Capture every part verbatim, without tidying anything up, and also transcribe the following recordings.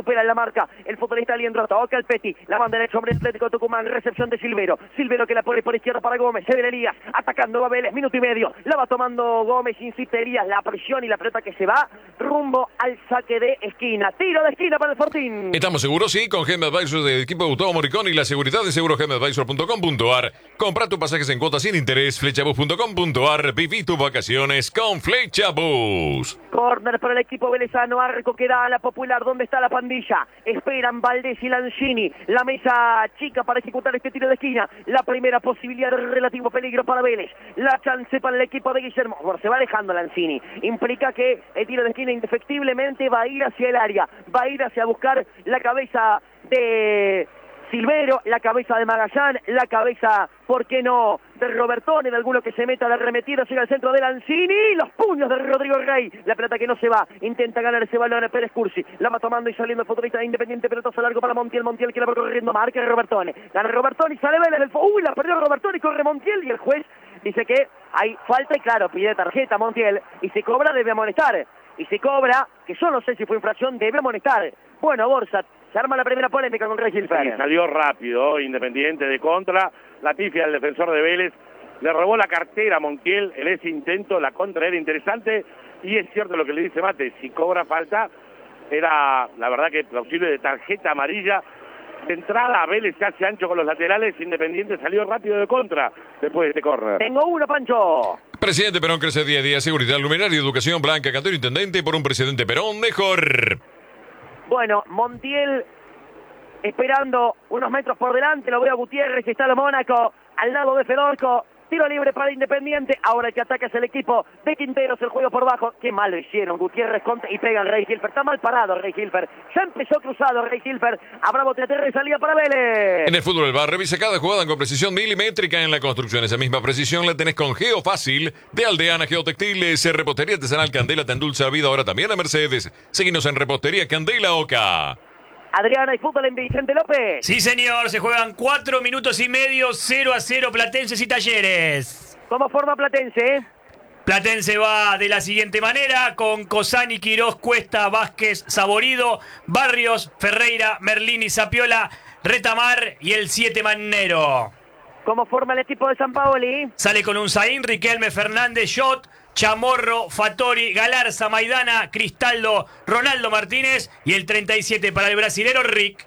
espera en la marca, el futbolista Aliendro, toca el Peti, la banda derecha, hombre Atlético Tucumán, recepción de Silvero, Silvero que la pone por izquierda para Gómez, se ve Elías, atacando a Vélez, minuto y medio, la va tomando Gómez, insiste Elías, la presión y la pelota que se va rumbo al saque de esquina, tiro de esquina para el Fortín. ¿Estamos seguros? Sí, con G M Advisor del equipo de Gustavo Morricone y la seguridad de seguro G M Advisor punto com punto a r. Compra tus pasajes en cuotas sin interés, flechabus punto com punto a r, viví tus vacaciones con Flechabus. Corner para el equipo velezano, arco que da a la Popular, ¿dónde está la pandilla? Esperan Valdés y Lanzini, la mesa chica para ejecutar este tiro de esquina, la primera posibilidad de relativo peligro para Vélez, la chance para el equipo de Guillermo, bueno, se va dejando Lanzini, implica que el tiro de esquina indefectiblemente va a ir hacia el área, va a ir hacia buscar la cabeza de Silvero, la cabeza de Magallán, la cabeza, ¿por qué no?, de Robertone, de alguno que se meta de arremetido, llega al centro de Lanzini, los puños de Rodrigo Rey, la pelota que no se va, intenta ganar ese balón a Pérez Cursi, la va tomando y saliendo el futbolista de Independiente, pelotazo largo para Montiel, Montiel que la va corriendo, marca Robertone, gana Robertone y sale Vélez del... Uy, la perdió Robertone y corre Montiel y el juez dice que hay falta y claro, pide tarjeta Montiel y se cobra, debe amonestar, y se cobra, que yo no sé si fue infracción, debe amonestar. Bueno, Borsa, se arma la primera polémica con Rey Gilfer. Sí, salió rápido, Independiente de contra, la pifia del defensor de Vélez, le robó la cartera a Montiel en ese intento, la contra era interesante, y es cierto lo que le dice Mate, si cobra falta, era la verdad que plausible de tarjeta amarilla. De entrada, Vélez se hace ancho con los laterales, Independiente salió rápido de contra después de este córner. Tengo uno, Pancho. Presidente Perón crece día a día, seguridad, luminaria, educación, Blanca, Cantero, intendente, por un presidente Perón mejor. Bueno, Montiel esperando unos metros por delante, lo veo a Gutiérrez, está lo Mónaco, al lado de Fedorco, tiro libre para Independiente, ahora el que ataca es el equipo de Quinteros, el juego por bajo, qué mal lo hicieron, Gutiérrez contra y pega al Rey Gilfer, está mal parado Rey Gilfer, ya empezó cruzado Rey Gilfer, habrá boteaterra y salida para Vélez. En el fútbol del bar, revisa cada jugada con precisión milimétrica en la construcción, esa misma precisión la tenés con Geofácil, de Aldeana Geotextiles, Repostería Artesanal Candela, te endulza la vida, ahora también a Mercedes, seguinos en Repostería Candela Oca. Adriana y fútbol en Vicente López. Sí, señor, se juegan cuatro minutos y medio, cero a cero, Platenses y Talleres. ¿Cómo forma Platense? Eh? Platense va de la siguiente manera, con Cosani, Quirós, Cuesta, Vázquez, Saborido, Barrios, Ferreira, Merlini, Sapiola, Retamar y el siete Manero. ¿Cómo forma el equipo de San Paoli? Sale con un Zain, Riquelme, Fernández, Shot, Chamorro, Fattori, Galarza, Maidana, Cristaldo, Ronaldo Martínez y el treinta y siete para el brasilero Rick.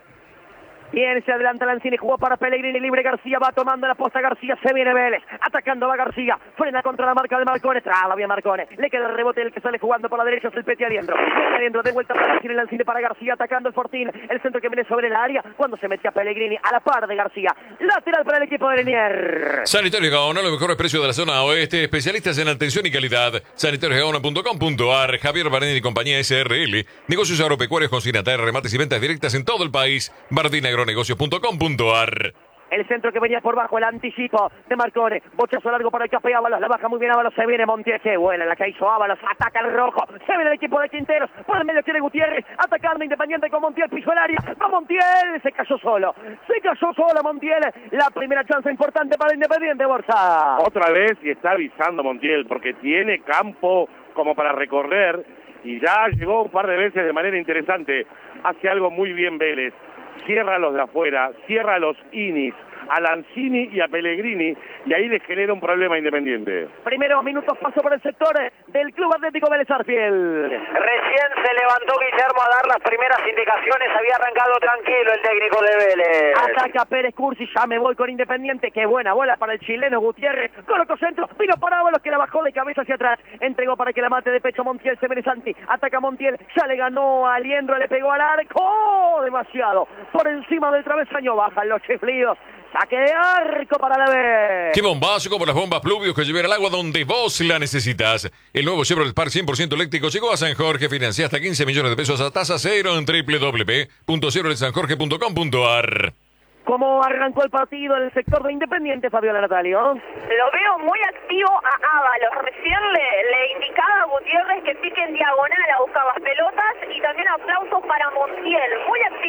Bien, se adelanta Lanzini, jugó para Pellegrini, libre García, va tomando la posta García, se viene Vélez, atacando va García, frena contra la marca de Marcone, traba bien Marcone, le queda el rebote del que sale jugando por la derecha, es el Peti Aliendro, Peti Aliendro de vuelta para Lanzini, Lanzini para García, atacando el Fortín, el centro que viene sobre el área, cuando se metía Pellegrini a la par de García, lateral para el equipo de Linier. Sanitario Gaona, los mejores precios de la zona oeste, especialistas en atención y calidad, sanitario gaona punto com punto a r, Javier Barenini y compañía S R L, negocios agropecuarios, consignatarios, remates y ventas directas en todo el país, Bardín Agronegocios punto com punto a r. El centro que venía por bajo, el anticipo de Marcone, bochazo largo para el café Ábalos, la baja muy bien Ábalos, se viene Montiel, qué buena la que hizo Ábalos, ataca el rojo, se viene el equipo de Quinteros, por el medio quiere Gutiérrez, atacando Independiente con Montiel, pisó el área, va Montiel, se cayó solo, se cayó solo Montiel, la primera chance importante para Independiente, Borsa. Otra vez y está avisando Montiel, porque tiene campo como para recorrer, y ya llegó un par de veces de manera interesante, hace algo muy bien Vélez. Cierra a los de afuera, cierra a los Inis, a Lanzini y a Pellegrini, y ahí les genera un problema Independiente. Primeros minutos paso por el sector del Club Atlético Vélez Sarsfield. Recién se levantó Guillermo a dar las primeras indicaciones, había arrancado tranquilo el técnico de Vélez. Ataca Pérez Cursi, ya me voy con Independiente, qué buena bola para el chileno Gutiérrez, colocó centro, vino para Ábalos que la bajó de cabeza hacia atrás, entregó para que la mate de pecho Montiel, se viene Santi, ataca Montiel, ya le ganó a Aliendro, le pegó al arco, demasiado, por encima del travesaño, bajan los chiflidos. Saque de arco para la vez. Qué bombazo como las bombas Pluvius que llevan el agua donde vos la necesitas. El nuevo Chevrolet Spark cien por ciento eléctrico llegó a San Jorge. Financia hasta quince millones de pesos a tasa cero en doble u doble u doble u punto chevrolet san jorge punto com punto a r. ¿Cómo arrancó el partido en el sector de Independiente, Fabiola Natalio? Lo veo muy activo a Ábalos. Recién le, le indicaba a Gutiérrez que pique en diagonal a buscar las pelotas y también aplausos para Montiel. Muy activo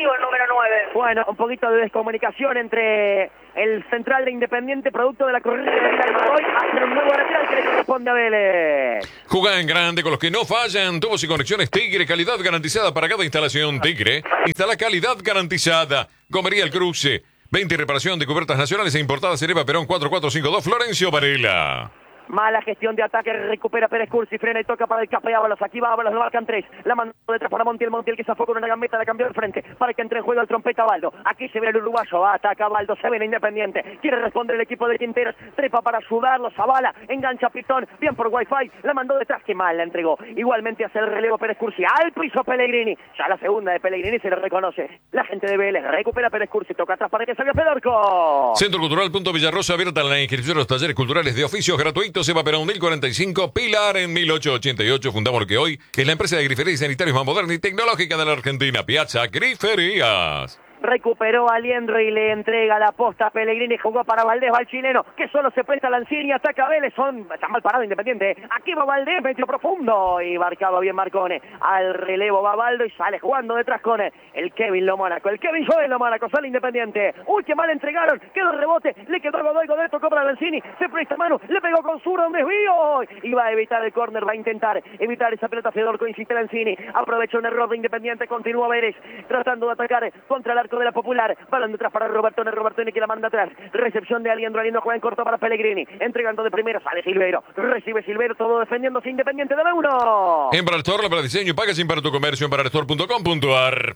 el número nueve. Bueno, un poquito de descomunicación entre el central de Independiente, producto de la corrida de Vidal Godoy, hace un nuevo lateral que le corresponde a Vélez. Juega en grande con los que no fallan. Tubos y conexiones Tigre, calidad garantizada para cada instalación. Tigre, instala calidad garantizada. Gomería El Cruce, veinte reparación de cubiertas nacionales e importadas. Cereva Perón cuatro cuatro cinco dos, Florencio Varela. Mala gestión de ataque, recupera Pérez Cursi, frena y toca para el Café Ábalos. Aquí va Ábalos, lo marcan tres. La mandó detrás para Montiel, Montiel que se afocó con una gambeta, la cambió al frente para que entre en juego el trompeta Baldo. Aquí se ve el uruguayo, ataca Baldo, se ve el Independiente. Quiere responder el equipo de Quinteros, trepa para ayudarlo, Zavala, engancha Pitón, bien por Wi-Fi, la mandó detrás, que mal la entregó. Igualmente hace el relevo Pérez Cursi, al piso Pellegrini. Ya la segunda de Pellegrini se le reconoce. La gente de Vélez recupera Pérez Cursi, toca atrás para que salga Pedorco. Centro Cultural Punto Villarrosa, abierta la inscripción a los talleres culturales de oficios gratuitos. Eva Perón mil cuarenta y cinco, Pilar en mil ochocientos ochenta y ocho. Fundamos lo que hoy es la empresa de griferías y sanitarios más moderna y tecnológica de la Argentina, Piazza Griferías. Recuperó a Liendro y le entrega la posta a Pellegrini, jugó para Valdés, va el chileno, que solo se presta Lanzini, ataca a Vélez, son, está mal parado Independiente, ¿eh? Aquí va Valdés, metió profundo, y marcaba bien Marcone, al relevo va Baldo y sale jugando detrás con él, el Kevin Lomónaco, el Kevin Joel Lomónaco, sale Independiente, uy, que mal entregaron, quedó el rebote, le quedó a Godoy, Godoy tocó para Lanzini, se presta mano, le pegó con Zura, un desvío, y va a evitar el córner, va a intentar evitar esa pelota Fedorco, insiste Lanzini, aprovecha un error de Independiente, continúa Vélez, tratando de atacar contra el arco de la Popular, balón detrás para Robertone, Robertone que la manda atrás, recepción de Aliendro, Aliendro juega en corto para Pellegrini, entregando de primera, sale Silvero, recibe Silvero, todo defendiéndose Independiente de uno. Embarastor, para diseño y packaging para tu comercio, embarastor punto com punto ar.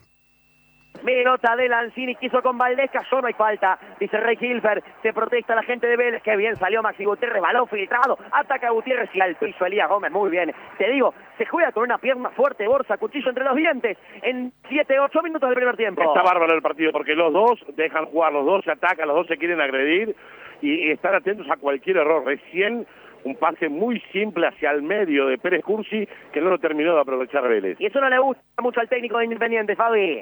Pelota de Lanzini, quiso con Valdés, cayó, no hay falta, dice Rey Hilfer, se protesta la gente de Vélez, que bien salió Maxi Gutiérrez, balón filtrado, ataca a Gutiérrez y al piso Elías Gómez, muy bien, te digo, se juega con una pierna fuerte, Borsa, cuchillo entre los dientes, en siete, ocho minutos del primer tiempo. Está bárbaro el partido, porque los dos dejan jugar, los dos se atacan, los dos se quieren agredir, y, y estar atentos a cualquier error. Recién un pase muy simple hacia el medio de Pérez Cursi, que no lo terminó de aprovechar Vélez. Y eso no le gusta mucho al técnico de Independiente, Fabi.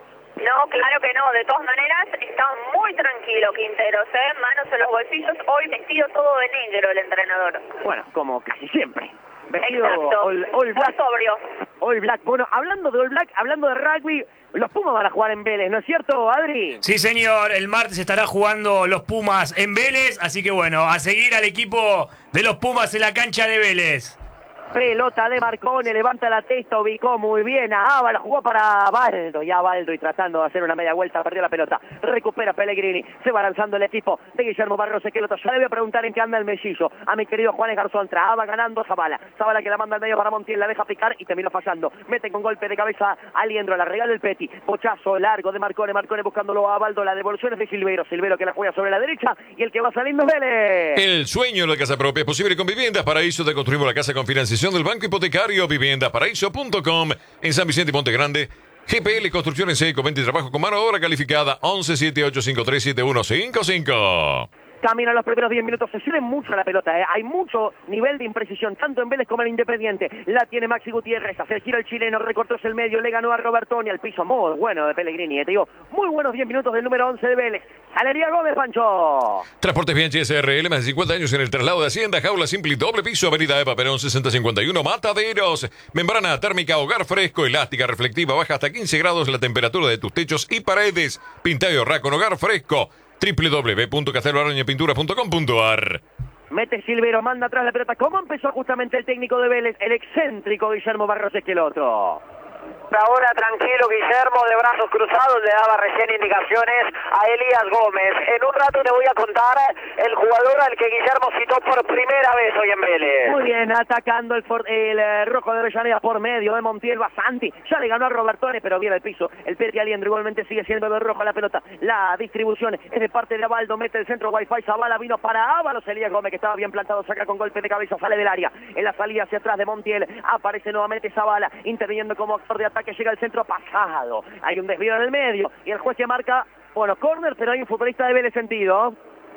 No, claro que no. De todas maneras, está muy tranquilo Quinteros, ¿eh? Manos en los bolsillos. Hoy vestido todo de negro el entrenador. Bueno, como casi siempre. Vestido Exacto. all, all black. Muy sobrio. All Black. Bueno, hablando de All Black, hablando de rugby, los Pumas van a jugar en Vélez, ¿no es cierto, Adri? Sí, señor. El martes estará jugando los Pumas en Vélez. Así que bueno, a seguir al equipo de los Pumas en la cancha de Vélez. Pelota de Marcone, levanta la testa, ubicó muy bien a Ábalos, jugó para Baldo, ya Baldo y tratando de hacer una media vuelta, perdió la pelota, recupera Pellegrini, se va lanzando el equipo de Guillermo Barros Esqueloto. Ya le voy a preguntar en qué anda el mellizo a mi querido Juanes Garzón, traba ganando Zavala, Zavala que la manda al medio para Montiel, la deja picar y terminó fallando, mete con golpe de cabeza a Liendro, la regala el Peti, pochazo largo de Marcone, Marcone buscándolo a Baldo, la devolución es de Silvero, Silvero que la juega sobre la derecha y el que va saliendo es Vélez. El sueño de la casa propia es posible con Viviendas Paraíso. Te construimos la casa con financiación del Banco Hipotecario, viviendas paraíso punto com en San Vicente y Monte Grande. G P L Construcciones Seco, venta y trabajo con mano de obra calificada. Once siete ocho cinco tres siete uno cinco cinco. Camino a los primeros diez minutos, se sirve mucho la pelota, ¿eh? Hay mucho nivel de imprecisión, tanto en Vélez como en Independiente. La tiene Maxi Gutiérrez, hace el giro el chileno, recortó el medio, le ganó a Robertoni al piso, muy bueno de Pellegrini, ¿eh? Te digo, muy buenos diez minutos del número once de Vélez. Salería Gómez, Pancho. Transportes Bianchi S R L, más de cincuenta años en el traslado de Hacienda, jaula simple y doble piso, avenida Eva Perón sesenta cincuenta y uno, Mataderos. Membrana térmica, hogar fresco, elástica, reflectiva, baja hasta quince grados la temperatura de tus techos y paredes. Pinta y ahorra con hogar fresco. doble u doble u doble u punto castelo araña pintura punto com punto ar. Mete Silvero, manda atrás la pelota. ¿Cómo empezó justamente el técnico de Vélez? El excéntrico Guillermo Barros Esqueloto. Ahora tranquilo Guillermo, de brazos cruzados, le daba recién indicaciones a Elías Gómez. En un rato te voy a contar el jugador al que Guillermo citó por primera vez hoy en Vélez. Muy bien, atacando el, for, el eh, rojo de Avellaneda por medio de Montiel, Basanti. Ya le ganó a Robertone, pero viene el piso. El Peti Aliendro igualmente sigue siendo de rojo la pelota. La distribución es de parte de Abaldo, mete el centro Wi-Fi, Zavala vino para Ábalos, Elías Gómez que estaba bien plantado, saca con golpe de cabeza, sale del área. En la salida hacia atrás de Montiel, aparece nuevamente Zavala, interviniendo como actor de ataque, llega el centro pasado. Hay un desvío en el medio y el juez que marca, bueno, córner, pero hay un futbolista de Vélez sentido.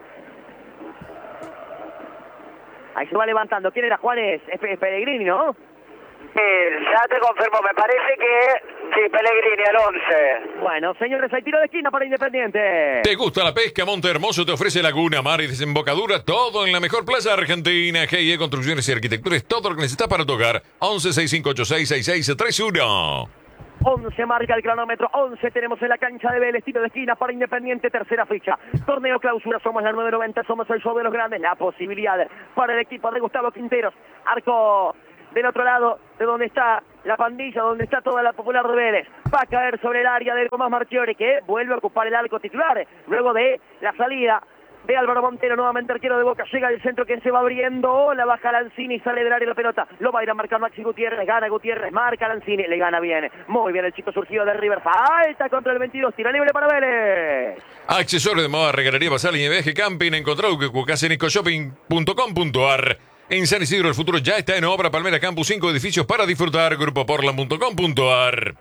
Ahí se va levantando. ¿Quién era, Juanes? Es Pellegrini, ¿no? Eh, ya te confirmo, me parece que sí, Pellegrini, el once. Bueno, señores, hay tiro de esquina para Independiente. ¿Te gusta la pesca? Monte Hermoso te ofrece laguna, mar y desembocadura, todo en la mejor plaza argentina. G I E Construcciones y Arquitectura es todo lo que necesitas para tu hogar. once seis cinco ocho seis seis seis tres uno. once marca el cronómetro, once tenemos en la cancha de Vélez, tiro de esquina para Independiente, tercera ficha. Torneo clausura, somos la nueve noventa, somos el show de los grandes. La posibilidad para el equipo de Gustavo Quinteros. Arco del otro lado, de donde está la pandilla, donde está toda la popular de Vélez. Va a caer sobre el área de Tomás Marchiori, que vuelve a ocupar el arco titular. Luego de la salida de Álvaro Montero, nuevamente arquero de Boca, llega el centro que se va abriendo, la baja Lanzini, sale del área la pelota, lo va a ir a marcar Maxi Gutiérrez, gana Gutiérrez, marca Lanzini, le gana bien, muy bien el chico surgido de River, falta contra el veintidós, tiro libre para Vélez. Accesorios de moda, regalería basal y viaje camping, encontró que shopping punto com punto ar. En San Isidro el futuro ya está en obra, Palmera Campus, cinco edificios para disfrutar, grupo portland punto com punto ar.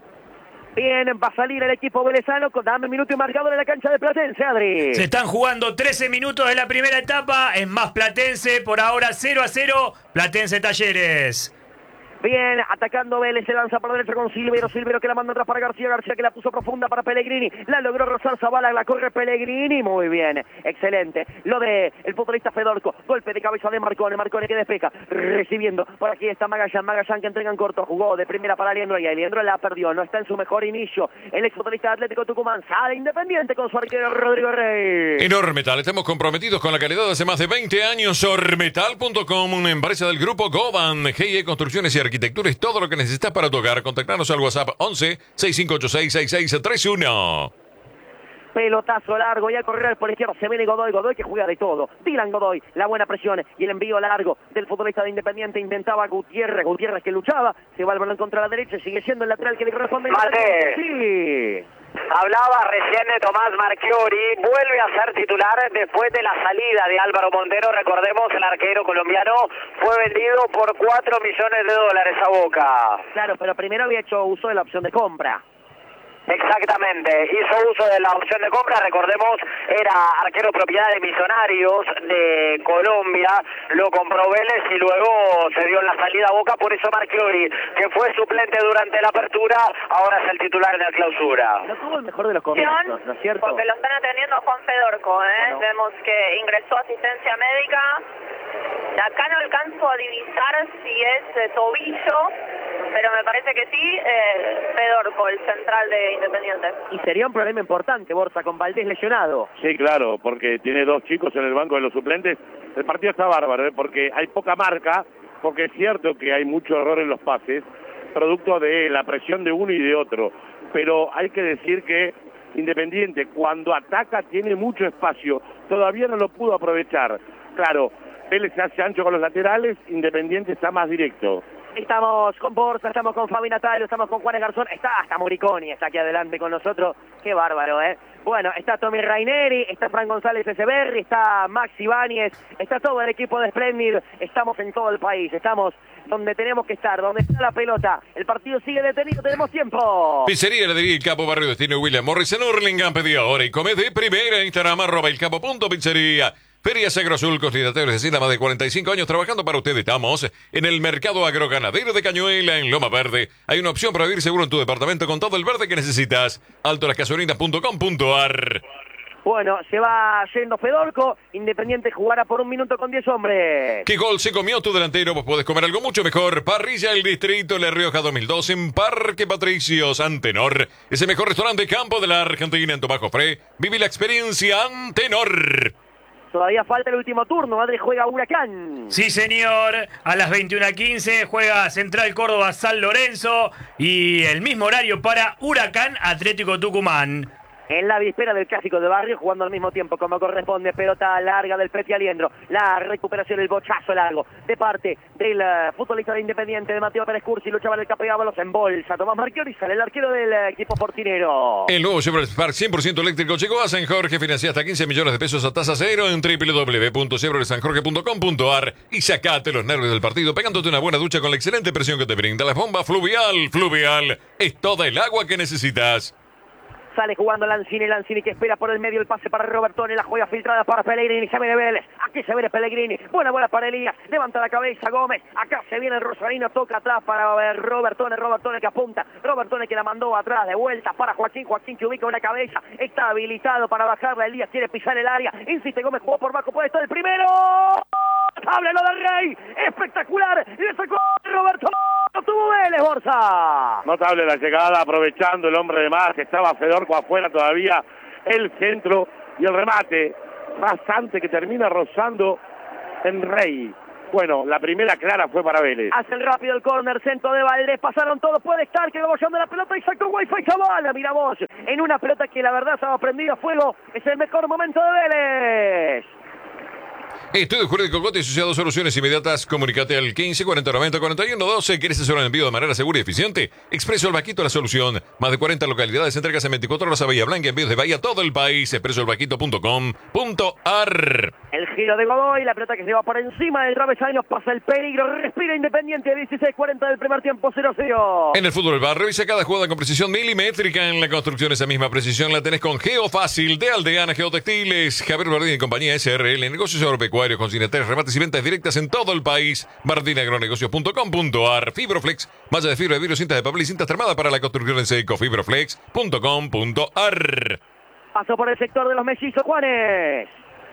Bien, va a salir el equipo velezano con dame minuto y marcador en la cancha de Platense, Adri. Se están jugando trece minutos de la primera etapa, es más Platense, por ahora cero a cero, Platense Talleres. Bien, atacando Vélez, se lanza por derecha con Silvero, Silvero que la manda atrás para García, García que la puso profunda para Pellegrini, la logró rozar Zavala, la corre Pellegrini, muy bien, excelente, lo de el futbolista Fedorco, golpe de cabeza de Marcone, Marcone que despeja, recibiendo, por aquí está Magallán, Magallán que entrega en corto, jugó de primera para Aliendro y Aliendro la perdió, no está en su mejor inicio, el exfutbolista Atlético Tucumán, sale Independiente con su arquero Rodrigo Rey. En Ormetal estamos comprometidos con la calidad de hace más de veinte años, ormetal punto com, una empresa del grupo Goban, G I E Construcciones y Arquitectura es todo lo que necesitas para tu hogar. Contactarnos al WhatsApp once, sesenta y cinco ochenta y seis, sesenta y seis treinta y uno. Pelotazo largo y a correr por izquierda se viene Godoy, Godoy que juega de todo. Dylan Godoy, la buena presión y el envío largo del futbolista de Independiente. Intentaba Gutiérrez, Gutiérrez que luchaba, se va el balón contra la derecha, sigue siendo el lateral que le corresponde. Mate. Sí. Hablaba recién de Tomás Marchiori, vuelve a ser titular después de la salida de Álvaro Montero. Recordemos, el arquero colombiano fue vendido por cuatro millones de dólares a Boca. Claro, pero primero había hecho uso de la opción de compra. Exactamente, hizo uso de la opción de compra, recordemos, era arquero propiedad de Millonarios de Colombia, lo compró Vélez y luego se dio en la salida a Boca, por eso Marchiori, que fue suplente durante la apertura, ahora es el titular de la clausura. No tuvo el mejor de los comienzos, ¿no es cierto? Porque lo están atendiendo a Juan Fedorco, ¿eh? Bueno. Vemos que ingresó asistencia médica. Acá no alcanzo a divisar si es eh, tobillo, pero me parece que sí, eh, Fedorco, el central de Independiente. Y sería un problema importante, Borja, con Valdés lesionado. Sí, claro, porque tiene dos chicos en el banco de los suplentes. El partido está bárbaro, ¿eh? Porque hay poca marca, porque es cierto que hay mucho error en los pases, producto de la presión de uno y de otro. Pero hay que decir que Independiente, cuando ataca, tiene mucho espacio. Todavía no lo pudo aprovechar. Claro, Vélez se hace ancho con los laterales, Independiente está más directo. Estamos con Borja, estamos con Fabi Natario, estamos con Juanes Garzón, está hasta Moriconi, está aquí adelante con nosotros, qué bárbaro, ¿eh? Bueno, está Tommy Raineri, está Fran González Echeverri, está Max Ibáñez, está todo el equipo de Splendid, estamos en todo el país, estamos donde tenemos que estar, donde está la pelota, el partido sigue detenido, tenemos tiempo. Pizzería Heladería El Capo, Barrio Destino William Morris en Hurlingham, pedí ahora y come de primera, Instagram arroba el capo punto pizzería. Feria Sagro Azul, Constitutores de Sila, más de cuarenta y cinco años trabajando para ustedes. Estamos en el Mercado Agroganadero de Cañuela, en Loma Verde. Hay una opción para vivir seguro en tu departamento con todo el verde que necesitas. alto las gasolinas punto com punto ar. Bueno, se va yendo Fedorco, Independiente jugará por un minuto con diez hombres. ¿Qué gol se comió tu delantero? Vos podés comer algo mucho mejor. Parrilla El Distrito, La Rioja dos mil dos, en Parque Patricios, Antenor. Es el mejor restaurante de campo de la Argentina, en Tomajo Fre. Vive la experiencia Antenor. Todavía falta el último turno, Adri juega Huracán. Sí, señor. A las veintiuna quince juega Central Córdoba San Lorenzo y el mismo horario para Huracán Atlético Tucumán. En la víspera del clásico de barrio, jugando al mismo tiempo como corresponde, pelota larga del Peti Aliendro, la recuperación, el bochazo largo de parte del uh, futbolista de Independiente de Mateo Pérez Cursi, luchaba en el Capeábalos en bolsa, Tomás Marchiori, sale el arquero del uh, equipo fortinero. El nuevo Chevrolet Spark cien por ciento eléctrico llegó a San Jorge, financia hasta quince millones de pesos a tasa cero en doble u doble u doble u punto chevrolet san jorge punto com punto ar y sacate los nervios del partido pegándote una buena ducha con la excelente presión que te brinda la bomba Fluvial. Fluvial es toda el agua que necesitas. Sale jugando Lanzini, Lanzini que espera por el medio el pase para Robertone, la juega filtrada para Pellegrini, se viene Vélez, aquí se viene Pellegrini, buena bola para Elías, levanta la cabeza Gómez, acá se viene el Rosarino, toca atrás para Robertone, Robertone que apunta, Robertone que la mandó atrás de vuelta para Joaquín, Joaquín que ubica una cabeza, está habilitado para bajarla, Elías quiere pisar el área, insiste Gómez, jugó por bajo, puede estar el primero. notable lo de Rey, espectacular, le sacó Roberto, lo tuvo Vélez, Borsa. Notable la llegada, aprovechando el hombre de más, estaba Fedorco afuera todavía, el centro y el remate, bastante que termina rozando en Rey. Bueno, la primera clara fue para Vélez. Hacen rápido el córner, centro de Valdés, pasaron todos, puede estar, que bollando la pelota y sacó Wi-Fi Zavala, mira vos, en una pelota que la verdad estaba prendida a fuego, es el mejor momento de Vélez. Estudio Jurídico Cote y Asociados, soluciones inmediatas. Comunicate al quince cuarenta noventa cuarenta y uno doce. ¿Quieres hacer un envío de manera segura y eficiente? Expreso El Vaquito, la solución. Más de cuarenta localidades, entregas en veinticuatro horas a Bahía Blanca, envíos de Bahía a todo el país. expreso el vaquito punto com punto a r. El giro de Godoy, la pelota que se va por encima del travesaño, pasa el peligro, respira Independiente, dieciséis cuarenta del primer tiempo, cero cero. En el fútbol del bar, revisa cada jugada con precisión milimétrica. En la construcción esa misma precisión la tenés con Geofácil de Aldeana Geotextiles. Javier Bardini y compañía S R L, negocios agropecuarios, consignatarios, remates y ventas directas en todo el país. bardini agronegocios punto com punto a r. Fibroflex, malla de fibra de vidrio, cintas de papel y cintas termadas para la construcción en seco. fibroflex punto com punto a r. Pasó por el sector de los mellizos, Juanes.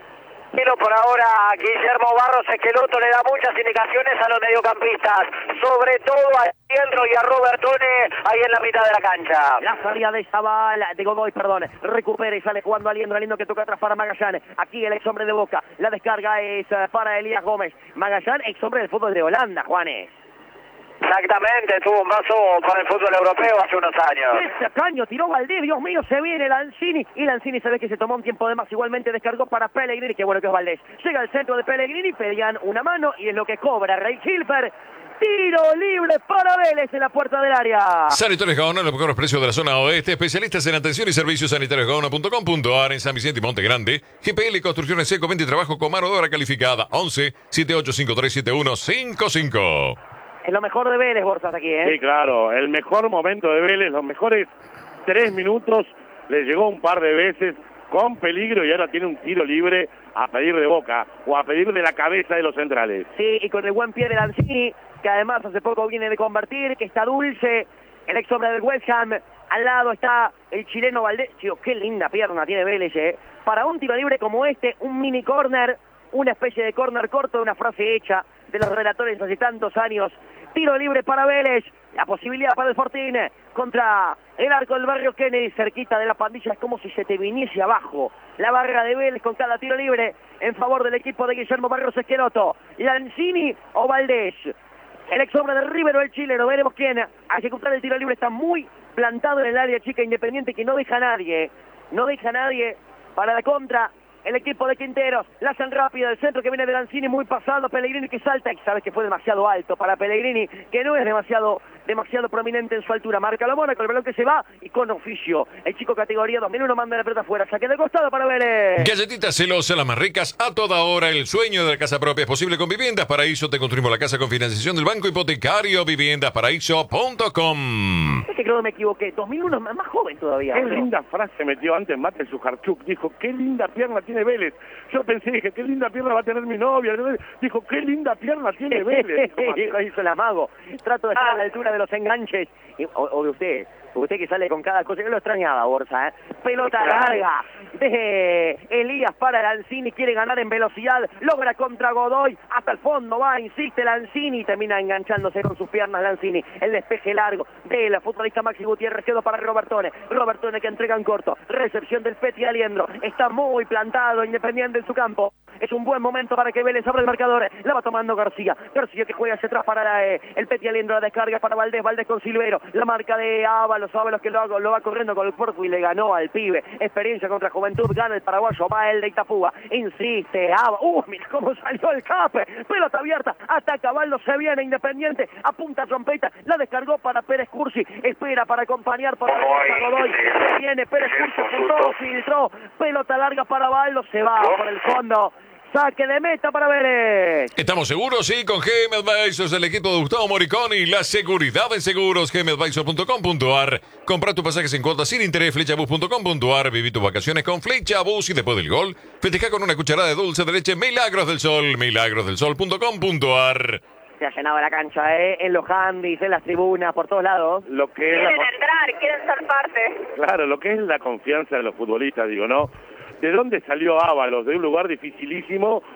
Pero por ahora Guillermo Barros Esqueloto le da muchas indicaciones a los mediocampistas, sobre todo a Piedro y a Robertone ahí en la mitad de la cancha. La salida de Zavala, de Godoy, perdón, recupera y sale jugando Aliendro, Aliendro que toca atrás para Magallán, aquí el ex hombre de Boca, la descarga es para Elías Gómez, Magallán, ex hombre del fútbol de Holanda, Juanes. Exactamente, tuvo un paso con el fútbol europeo hace unos años. Ese caño tiró Valdés, Dios mío, se viene Lanzini, y Lanzini se ve que se tomó un tiempo de más, igualmente descargó para Pellegrini, que bueno que es Valdés. Llega al centro de Pellegrini, pedían una mano, y es lo que cobra Rey Hilfer. Tiro libre para Vélez en la puerta del área. Sanitarios Gaona, los mejores precios de la zona oeste. Especialistas en atención y servicios sanitarios gaona punto com punto a r en San Vicente y Monte Grande. G P L Construcciones Seco, venta y trabajo con mano de obra calificada. once, setenta y ocho cincuenta y tres setenta y uno cincuenta y cinco. Es lo mejor de Vélez, Borzas, aquí, ¿eh? Sí, claro, el mejor momento de Vélez, los mejores tres minutos, le llegó un par de veces con peligro y ahora tiene un tiro libre a pedir de Boca o a pedir de la cabeza de los centrales. Sí, y con el buen pie de Lanzini, que además hace poco viene de convertir, que está Dulce, el ex hombre del West Ham, al lado está el chileno Valdés. Tío, qué linda pierna tiene Vélez, ¿eh? Para un tiro libre como este, un mini corner, una especie de corner corto, una frase hecha de los relatores hace tantos años. Tiro libre para Vélez, la posibilidad para el Fortín contra el arco del barrio Kennedy, cerquita de la pandilla. Es como si se te viniese abajo la barra de Vélez con cada tiro libre en favor del equipo de Guillermo Barros Esqueloto. Lanzini o Valdés, el ex hombre de River o el chileno, veremos quién a ejecutar el tiro libre. Está muy plantado en el área chica Independiente, que no deja a nadie, no deja a nadie para la contra. El equipo de Quinteros, la hacen rápido, el centro que viene de Lanzini, muy pasado, Pellegrini que salta, y sabes que fue demasiado alto para Pellegrini, que no es demasiado demasiado prominente en su altura. Marca la mona con el balón que se va, y con oficio, el chico categoría dos mil uno manda la pelota afuera, saque de costado para Vélez. Galletitas Celosa, las más ricas a toda hora. El sueño de la casa propia es posible con Viviendas Paraíso. Te construimos la casa con financiación del Banco Hipotecario. viviendas paraíso punto com. Es que creo que me equivoqué, dos mil uno es más, más joven todavía. Qué ¿no? linda frase metió antes Mate Sujarchuk. Dijo, qué linda pierna tiene Vélez. Yo pensé, dije, qué linda pierna va a tener mi novia. Dijo, qué linda pierna tiene Vélez. Lo hizo el amago. Trato de estar a la altura de los enganches. Y, o, o de usted. Usted que sale con cada cosa. Yo lo extrañaba, Borsa, ¿eh? Pelota larga de Elías para Lanzini. Quiere ganar en velocidad. Logra contra Godoy. Hasta el fondo va. Insiste Lanzini. Termina enganchándose con sus piernas Lanzini. El despeje largo del futbolista Maxi Gutiérrez. Quedó para Robertone. Robertone que entrega en corto. Recepción del Peti Aliendro. Está muy plantado Independiente en su campo. Es un buen momento para que Vélez abra el marcador. La va tomando García. García que juega hacia atrás para la, eh, el Peti Aliendro. La descarga para Valdés. Valdés con Silvero. La marca de Ábalos. Ábalos que lo, lo va corriendo con el cuerpo y le ganó al pibe. Experiencia contra Juventud. Gana el paraguayo. Va el de Itapúa. Insiste. Ábalos. Uh, mira cómo salió el cape. Pelota abierta. Ataca Baldo. Se viene Independiente. Apunta trompeta. La descargó para Pérez Cursi. Espera para acompañar por la Godoy. Viene Pérez Cursi. Apuntó. Filtró. Pelota larga para Baldo. Se va por el fondo. Saque de meta para Vélez. ¿Estamos seguros? Sí, con G M Advisors, el equipo de Gustavo Moriconi. La seguridad en seguros, g m advisor punto com punto a r. Compra tus pasajes en cuotas sin interés, flechabus punto com punto a r. Viví tus vacaciones con Flechabus y después del gol, festeja con una cucharada de dulce de leche Milagros del Sol. milagros del sol punto com punto a r. Se ha llenado la cancha, ¿eh? En los handis, en las tribunas, por todos lados. Lo que es Quieren la... entrar, quieren ser parte. Claro, lo que es la confianza de los futbolistas, digo, ¿no? ¿De dónde salió Ábalos? De un lugar dificilísimo,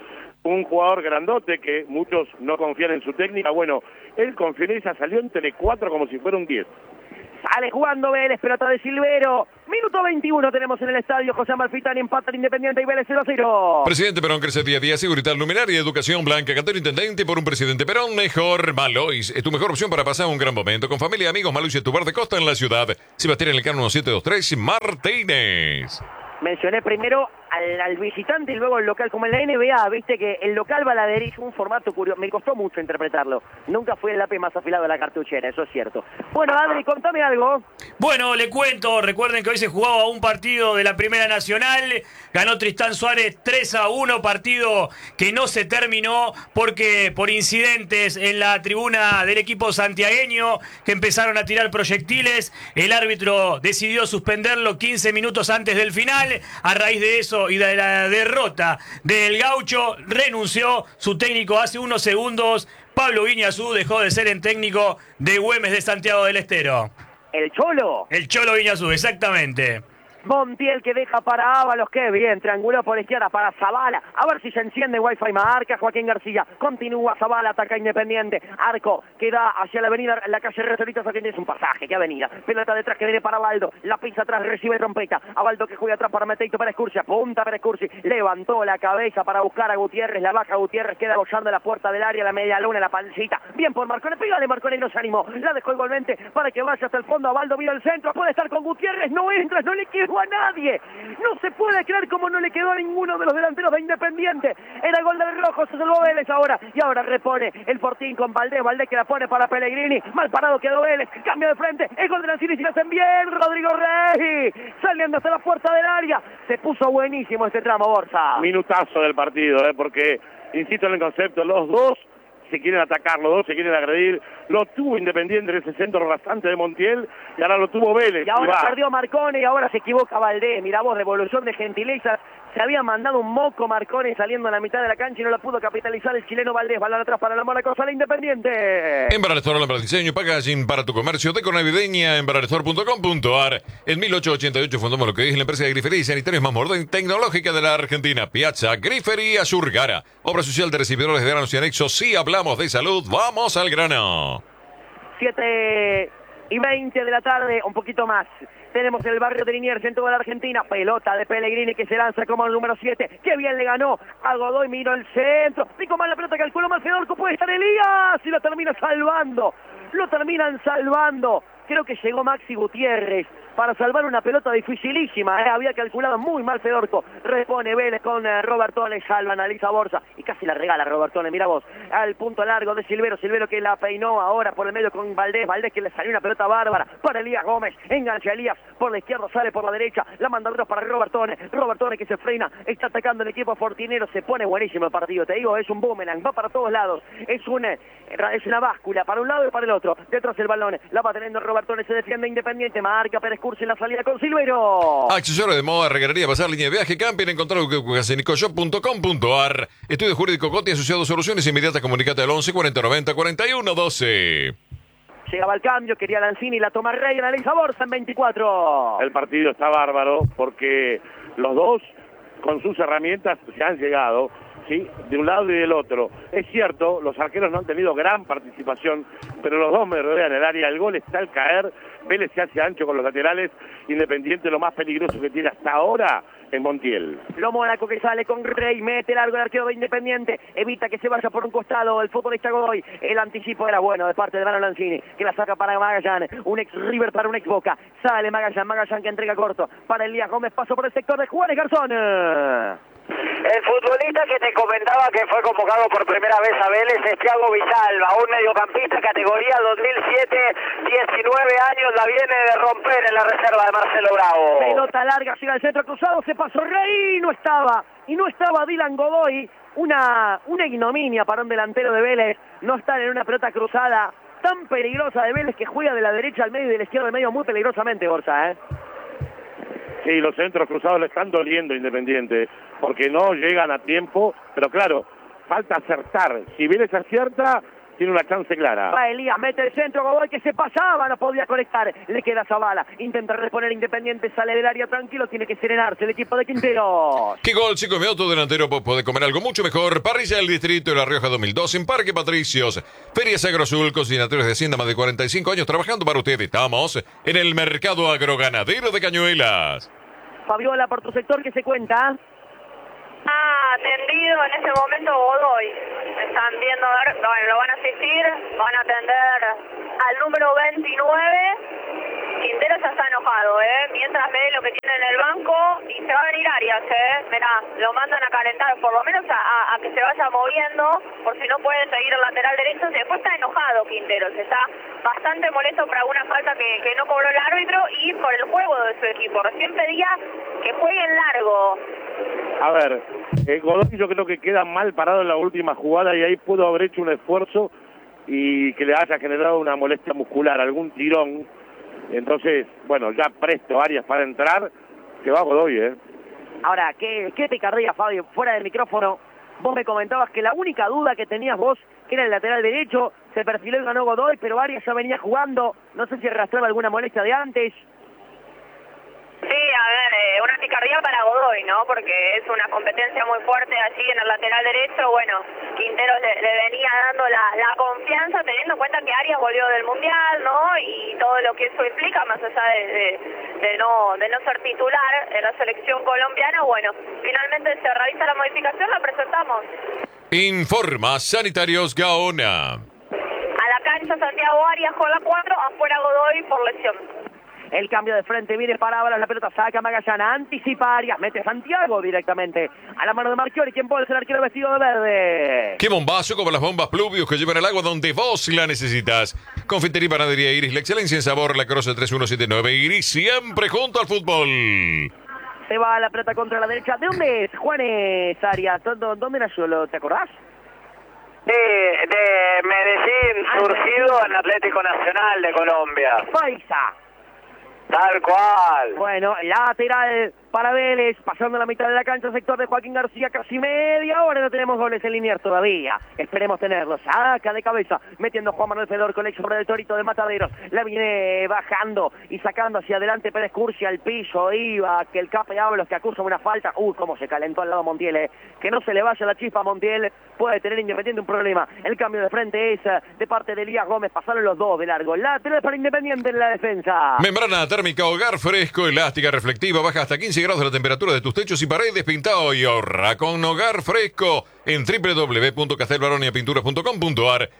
un jugador grandote que muchos no confían en su técnica. Bueno, él confió en ella, salió entre cuatro como si fuera un diez. Sale jugando Vélez, pelota de Silvero. Minuto veintiuno tenemos en el estadio. José Amalfitani empata el Independiente y Vélez cero a cero. Presidente Perón crece día a día. Seguridad luminaria, educación blanca. Cantero intendente por un presidente Perón. Mejor Malois. Es tu mejor opción para pasar un gran momento. Con familia, amigos, Malois es tu bar de costa en la ciudad. Sebastián Elcano siete dos tres Martínez. Mencioné primero al, al visitante y luego el local, como en la N B A, viste que el local va a la derecha, un formato curioso, me costó mucho interpretarlo, nunca fue el lápiz más afilado de la cartuchera, eso es cierto. Bueno, Adri, contame algo. Bueno, le cuento, recuerden que hoy se jugaba un partido de la Primera Nacional, ganó Tristán Suárez tres a uno, partido que no se terminó porque por incidentes en la tribuna del equipo santiagueño que empezaron a tirar proyectiles, el árbitro decidió suspenderlo quince minutos antes del final. A raíz de eso y de la derrota del Gaucho, renunció su técnico hace unos segundos. Pablo Guiñazú dejó de ser el técnico de Güemes de Santiago del Estero. ¿El Cholo? El Cholo Guiñazú, exactamente. Montiel que deja para Ábalos, qué bien, trianguló por izquierda para Zavala, a ver si se enciende Wi-Fi marca Joaquín García, continúa Zavala, ataca Independiente, Arco que da hacia la avenida, la calle Retoritas, aquí es un pasaje, qué avenida, pelota detrás que viene para Baldo, la pisa atrás, recibe trompeta, a Baldo que juega atrás para Meteito Pérez Cursi, apunta Pérez Cursi, levantó la cabeza para buscar a Gutiérrez, la baja Gutiérrez, queda bollando la puerta del área, la media luna, la pancita, bien por Marcone, pégale Marcone, no se animó, la dejó igualmente para que vaya hasta el fondo, a Baldo mira el centro, puede estar con Gutiérrez, no entra, no le queda a nadie, no se puede creer cómo no le quedó a ninguno de los delanteros de Independiente, era gol del Rojo, se salvó Vélez ahora, y ahora repone el Fortín con Valdés, Valdés que la pone para Pellegrini, mal parado quedó Vélez, cambio de frente, el gol de Lanzini, si lo hacen bien, Rodrigo Rey, saliendo hasta la puerta del área, se puso buenísimo este tramo, Borja. Minutazo del partido, ¿eh? Porque, insisto en el concepto, los dos se quieren atacar, los dos se quieren agredir, lo tuvo Independiente en ese centro rasante de Montiel y ahora lo tuvo Vélez. Y ahora y perdió Marcone y ahora se equivoca Valdés, mirá vos, revolución de gentileza, se había mandado un moco Marcone saliendo a la mitad de la cancha y no la pudo capitalizar el chileno Valdés, balón atrás para la Mónaco, sale Independiente. En Baralestor, para diseño y packaging para tu comercio, deco navideña en baralestor punto com punto ar. En mil ochocientos ochenta y ocho fundamos lo que es la empresa de grifería y sanitarios más moderna y tecnológica de la Argentina, Piazza Grifería Surgara, obra social de recibidores de granos y anexos. Si hablamos de salud, vamos al grano. siete y veinte de la tarde, un poquito más. Tenemos el barrio de Liniers en toda la Argentina. Pelota de Pellegrini que se lanza como el número siete. Qué bien le ganó a Godoy, miró el centro. Pico mal la pelota, calculó mal Fedorco. Puede estar Elías y lo termina salvando. Lo terminan salvando. Creo que llegó Maxi Gutiérrez para salvar una pelota dificilísima, ¿eh? Había calculado muy mal Fedorco, repone Vélez con eh, Robertone, salva, analiza Borsa y casi la regala Robertone, mira vos, al punto largo de Silvero, Silvero que la peinó ahora por el medio con Valdés, Valdés que le salió una pelota bárbara para Elías Gómez, engancha Elías por la izquierda, sale por la derecha, la manda atrás para Robertone, Robertone que se frena, está atacando el equipo fortinero, se pone buenísimo el partido, te digo, es un boomerang, va para todos lados, es una, es una báscula para un lado y para el otro, detrás el balón, la va teniendo Robertone, se defiende Independiente, marca Pérez Cursi en la salida con Silvero. Accesorios de moda, regalería, pasar línea de viaje, camping, encontrar casenicoshop punto com punto ar. Estudio Jurídico Coti, asociado Soluciones Inmediatas, comunicate al once cuarenta noventa cuarenta y uno doce. Llegaba el cambio, quería Lanzini, la toma Rey, analiza Borsa en veinticuatro. El partido está bárbaro porque los dos con sus herramientas se han llegado, ¿sí? De un lado y del otro. Es cierto, los arqueros no han tenido gran participación, pero los dos me rodean el área, el gol está al caer, Vélez se hace ancho con los laterales, Independiente lo más peligroso que tiene hasta ahora en Montiel. Lo Mónaco que sale con Rey, mete largo el arquero de Independiente, evita que se vaya por un costado el futbolista Godoy, el anticipo era bueno de parte de Mano Lanzini, que la saca para Magallán, un ex River para un ex Boca, sale Magallán, Magallán que entrega corto, para Elías Gómez, paso por el sector de Juárez Garzón. El futbolista que te comentaba que fue convocado por primera vez a Vélez es Thiago Villalba, un mediocampista categoría dos mil siete, diecinueve años, la viene de romper en la reserva de Marcelo Bravo. Pelota larga, llega al centro cruzado, se pasó Rey y no estaba, y no estaba Dylan Godoy, una, una ignominia para un delantero de Vélez, no estar en una pelota cruzada tan peligrosa de Vélez que juega de la derecha al medio y de la izquierda al medio muy peligrosamente, Borja, ¿eh? Sí, los centros cruzados le están doliendo a Independiente, porque no llegan a tiempo, pero claro, falta acertar. Si Vélez acierta, tiene una chance clara. Va Elías, mete el centro, Godoy que se pasaba, no podía conectar, le queda Zavala, intenta reponer Independiente, sale del área tranquilo, tiene que serenarse el equipo de Quinteros. ¿Qué gol, chicos? Mi auto delantero puede comer algo mucho mejor. Parrilla del Distrito de La Rioja dos mil dos en Parque Patricios. Ferias Agrosul, cocinadores de Hacienda, más de cuarenta y cinco años trabajando para ustedes. Estamos en el mercado agroganadero de Cañuelas. Fabiola, por tu sector, ¿qué se cuenta? Ah, atendido en ese momento Godoy. Están viendo, a ver, bueno, lo van a asistir, van a atender al número veintinueve. Quintero ya está enojado, ¿eh? Mientras ve lo que tiene en el banco y se va a venir Arias, ¿eh? Mirá, lo mandan a calentar, por lo menos a, a, a que se vaya moviendo, por si no puede seguir el lateral derecho. Después está enojado Quinteros, está bastante molesto por alguna falta que, que no cobró el árbitro y por el juego de su equipo. Recién pedía que jueguen largo. A ver, eh, Godoy yo creo que queda mal parado en la última jugada y ahí pudo haber hecho un esfuerzo y que le haya generado una molestia muscular, algún tirón. Entonces, bueno, ya presto Arias para entrar, que va Godoy, ¿eh? Ahora, qué, qué picardía, Fabio, fuera del micrófono. Vos me comentabas que la única duda que tenías vos, que era el lateral derecho, se perfiló y ganó Godoy, pero Arias ya venía jugando, no sé si arrastraba alguna molestia de antes. Sí, a ver, eh, una picardía para Godoy, ¿no? Porque es una competencia muy fuerte allí en el lateral derecho. Bueno, Quintero le, le venía dando la, la confianza, teniendo en cuenta que Arias volvió del Mundial, ¿no? Y todo lo que eso implica, más allá de, de, de, no, de no ser titular en la selección colombiana. Bueno, finalmente se realiza la modificación, la presentamos. Informa Sanitarios Gaona. A la cancha Santiago Arias con la cuatro, afuera Godoy por lesión. El cambio de frente viene para ahora, la pelota saca Magallana, anticipa Arias, mete Santiago directamente a la mano de Marchiori, quien puede ser el arquero vestido de verde. Qué bombazo como las bombas Pluvius que llevan el agua donde vos la necesitas. Confitería y Panadería Iris, la excelencia en sabor, la Croce tres uno siete nueve Iris, siempre junto al fútbol. Se va la pelota contra la derecha. ¿De dónde es, Juanes Arias? ¿Dónde nació? ¿Te acordás? Sí, de Medellín, surgido en Atlético Nacional de Colombia. Paisa. Tal cual. Bueno, lateral para Vélez, pasando la mitad de la cancha, sector de Joaquín García, casi media hora, no tenemos goles en línea todavía, esperemos tenerlos, saca de cabeza, metiendo Juan Manuel Fedor con el sobre el Torito de Mataderos, la viene bajando y sacando hacia adelante Pérez Cursi al piso, iba, que el Cape Ábalos que acusa una falta, uy, cómo se calentó al lado Montiel, eh. que no se le vaya la chispa a Montiel, puede tener Independiente un problema, el cambio de frente es de parte de Elías Gómez, pasaron los dos de largo, lateral para Independiente en la defensa. Membrana térmica Hogar Fresco, elástica, reflectiva, baja hasta quince grados la temperatura de tus techos y paredes, pintado y ahorra con Hogar Fresco en doble u doble u doble u punto castelbaronia pinturas punto com punto ar.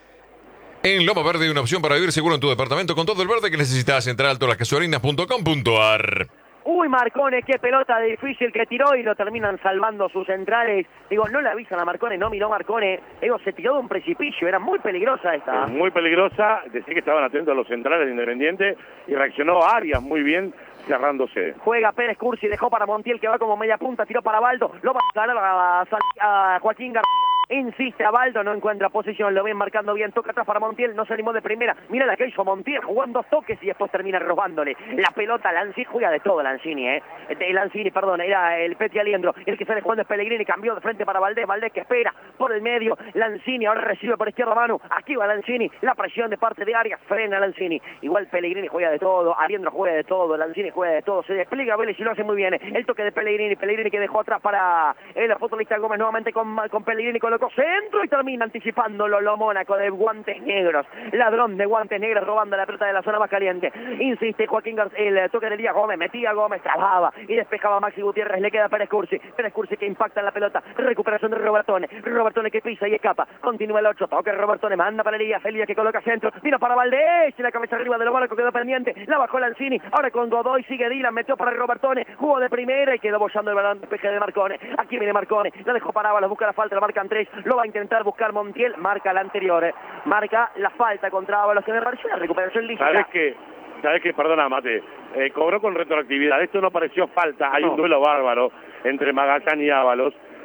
En Loma Verde hay una opción para vivir seguro en tu departamento con todo el verde que necesitas. Entra alto las gasolinas punto com punto ar. Uy, Marcone, qué pelota difícil que tiró y lo terminan salvando sus centrales. Digo, no le avisan a Marcone, no miró Marcone. Digo, se tiró de un precipicio, era muy peligrosa esta. Muy peligrosa, decía que estaban atentos a los centrales de Independiente y reaccionó Arias muy bien, cerrándose. Juega Pérez Cursi, dejó para Montiel que va como media punta, tiró para Baldo, lo va a ganar a, a, a Joaquín García. Insiste a Baldo, no encuentra posición, lo ven marcando bien, toca atrás para Montiel, no se animó de primera, mira la que hizo Montiel, jugando dos toques y después termina robándole la pelota. Lanzini juega de todo Lanzini, eh, de Lanzini, perdón, era el Peti Aliendro, el que sale jugando es Pellegrini, cambió de frente para Valdés, Valdés que espera por el medio, Lanzini ahora recibe por izquierda Manu, aquí va Lanzini, la presión de parte de Arias, frena Lanzini, igual Pellegrini juega de todo, Aliendro juega de todo, Lanzini juega de todo, se despliega Vélez y lo hace muy bien, el toque de Pellegrini, Pellegrini que dejó atrás para el futbolista Gómez nuevamente con, con Pellegrini, colocó centro y termina anticipándolo lo Mónaco de guantes negros, ladrón de guantes negros robando la pelota de la zona más caliente, insiste Joaquín García, el toque de Elías Gómez, metía Gómez, trababa y despejaba Maxi Gutiérrez, le queda Pérez Cursi, Pérez Cursi que impacta en la pelota, recuperación de Robertone, Robertone que pisa y escapa, continúa el ocho, toque Robertone, manda para Elías, Elías que coloca centro, vino para Valdés, y la cabeza arriba de lo Mónaco quedó pendiente, la bajó Lanzini, ahora con Godoy sigue Dylan, metió para Robertone, jugó de primera y quedó bollando el balón despeje de Marcone, aquí viene Marcone, la dejó para Ábalos, busca la falta, la marcan tres, lo va a intentar buscar Montiel, marca la anterior, eh. marca la falta contra Ábalos, que me pareció una recuperación lícita. ¿Sabes qué? ¿Sabes qué? Perdona, Mate, eh, cobró con retroactividad, esto no pareció falta, hay no. un duelo bárbaro entre Magallán y Ábalos,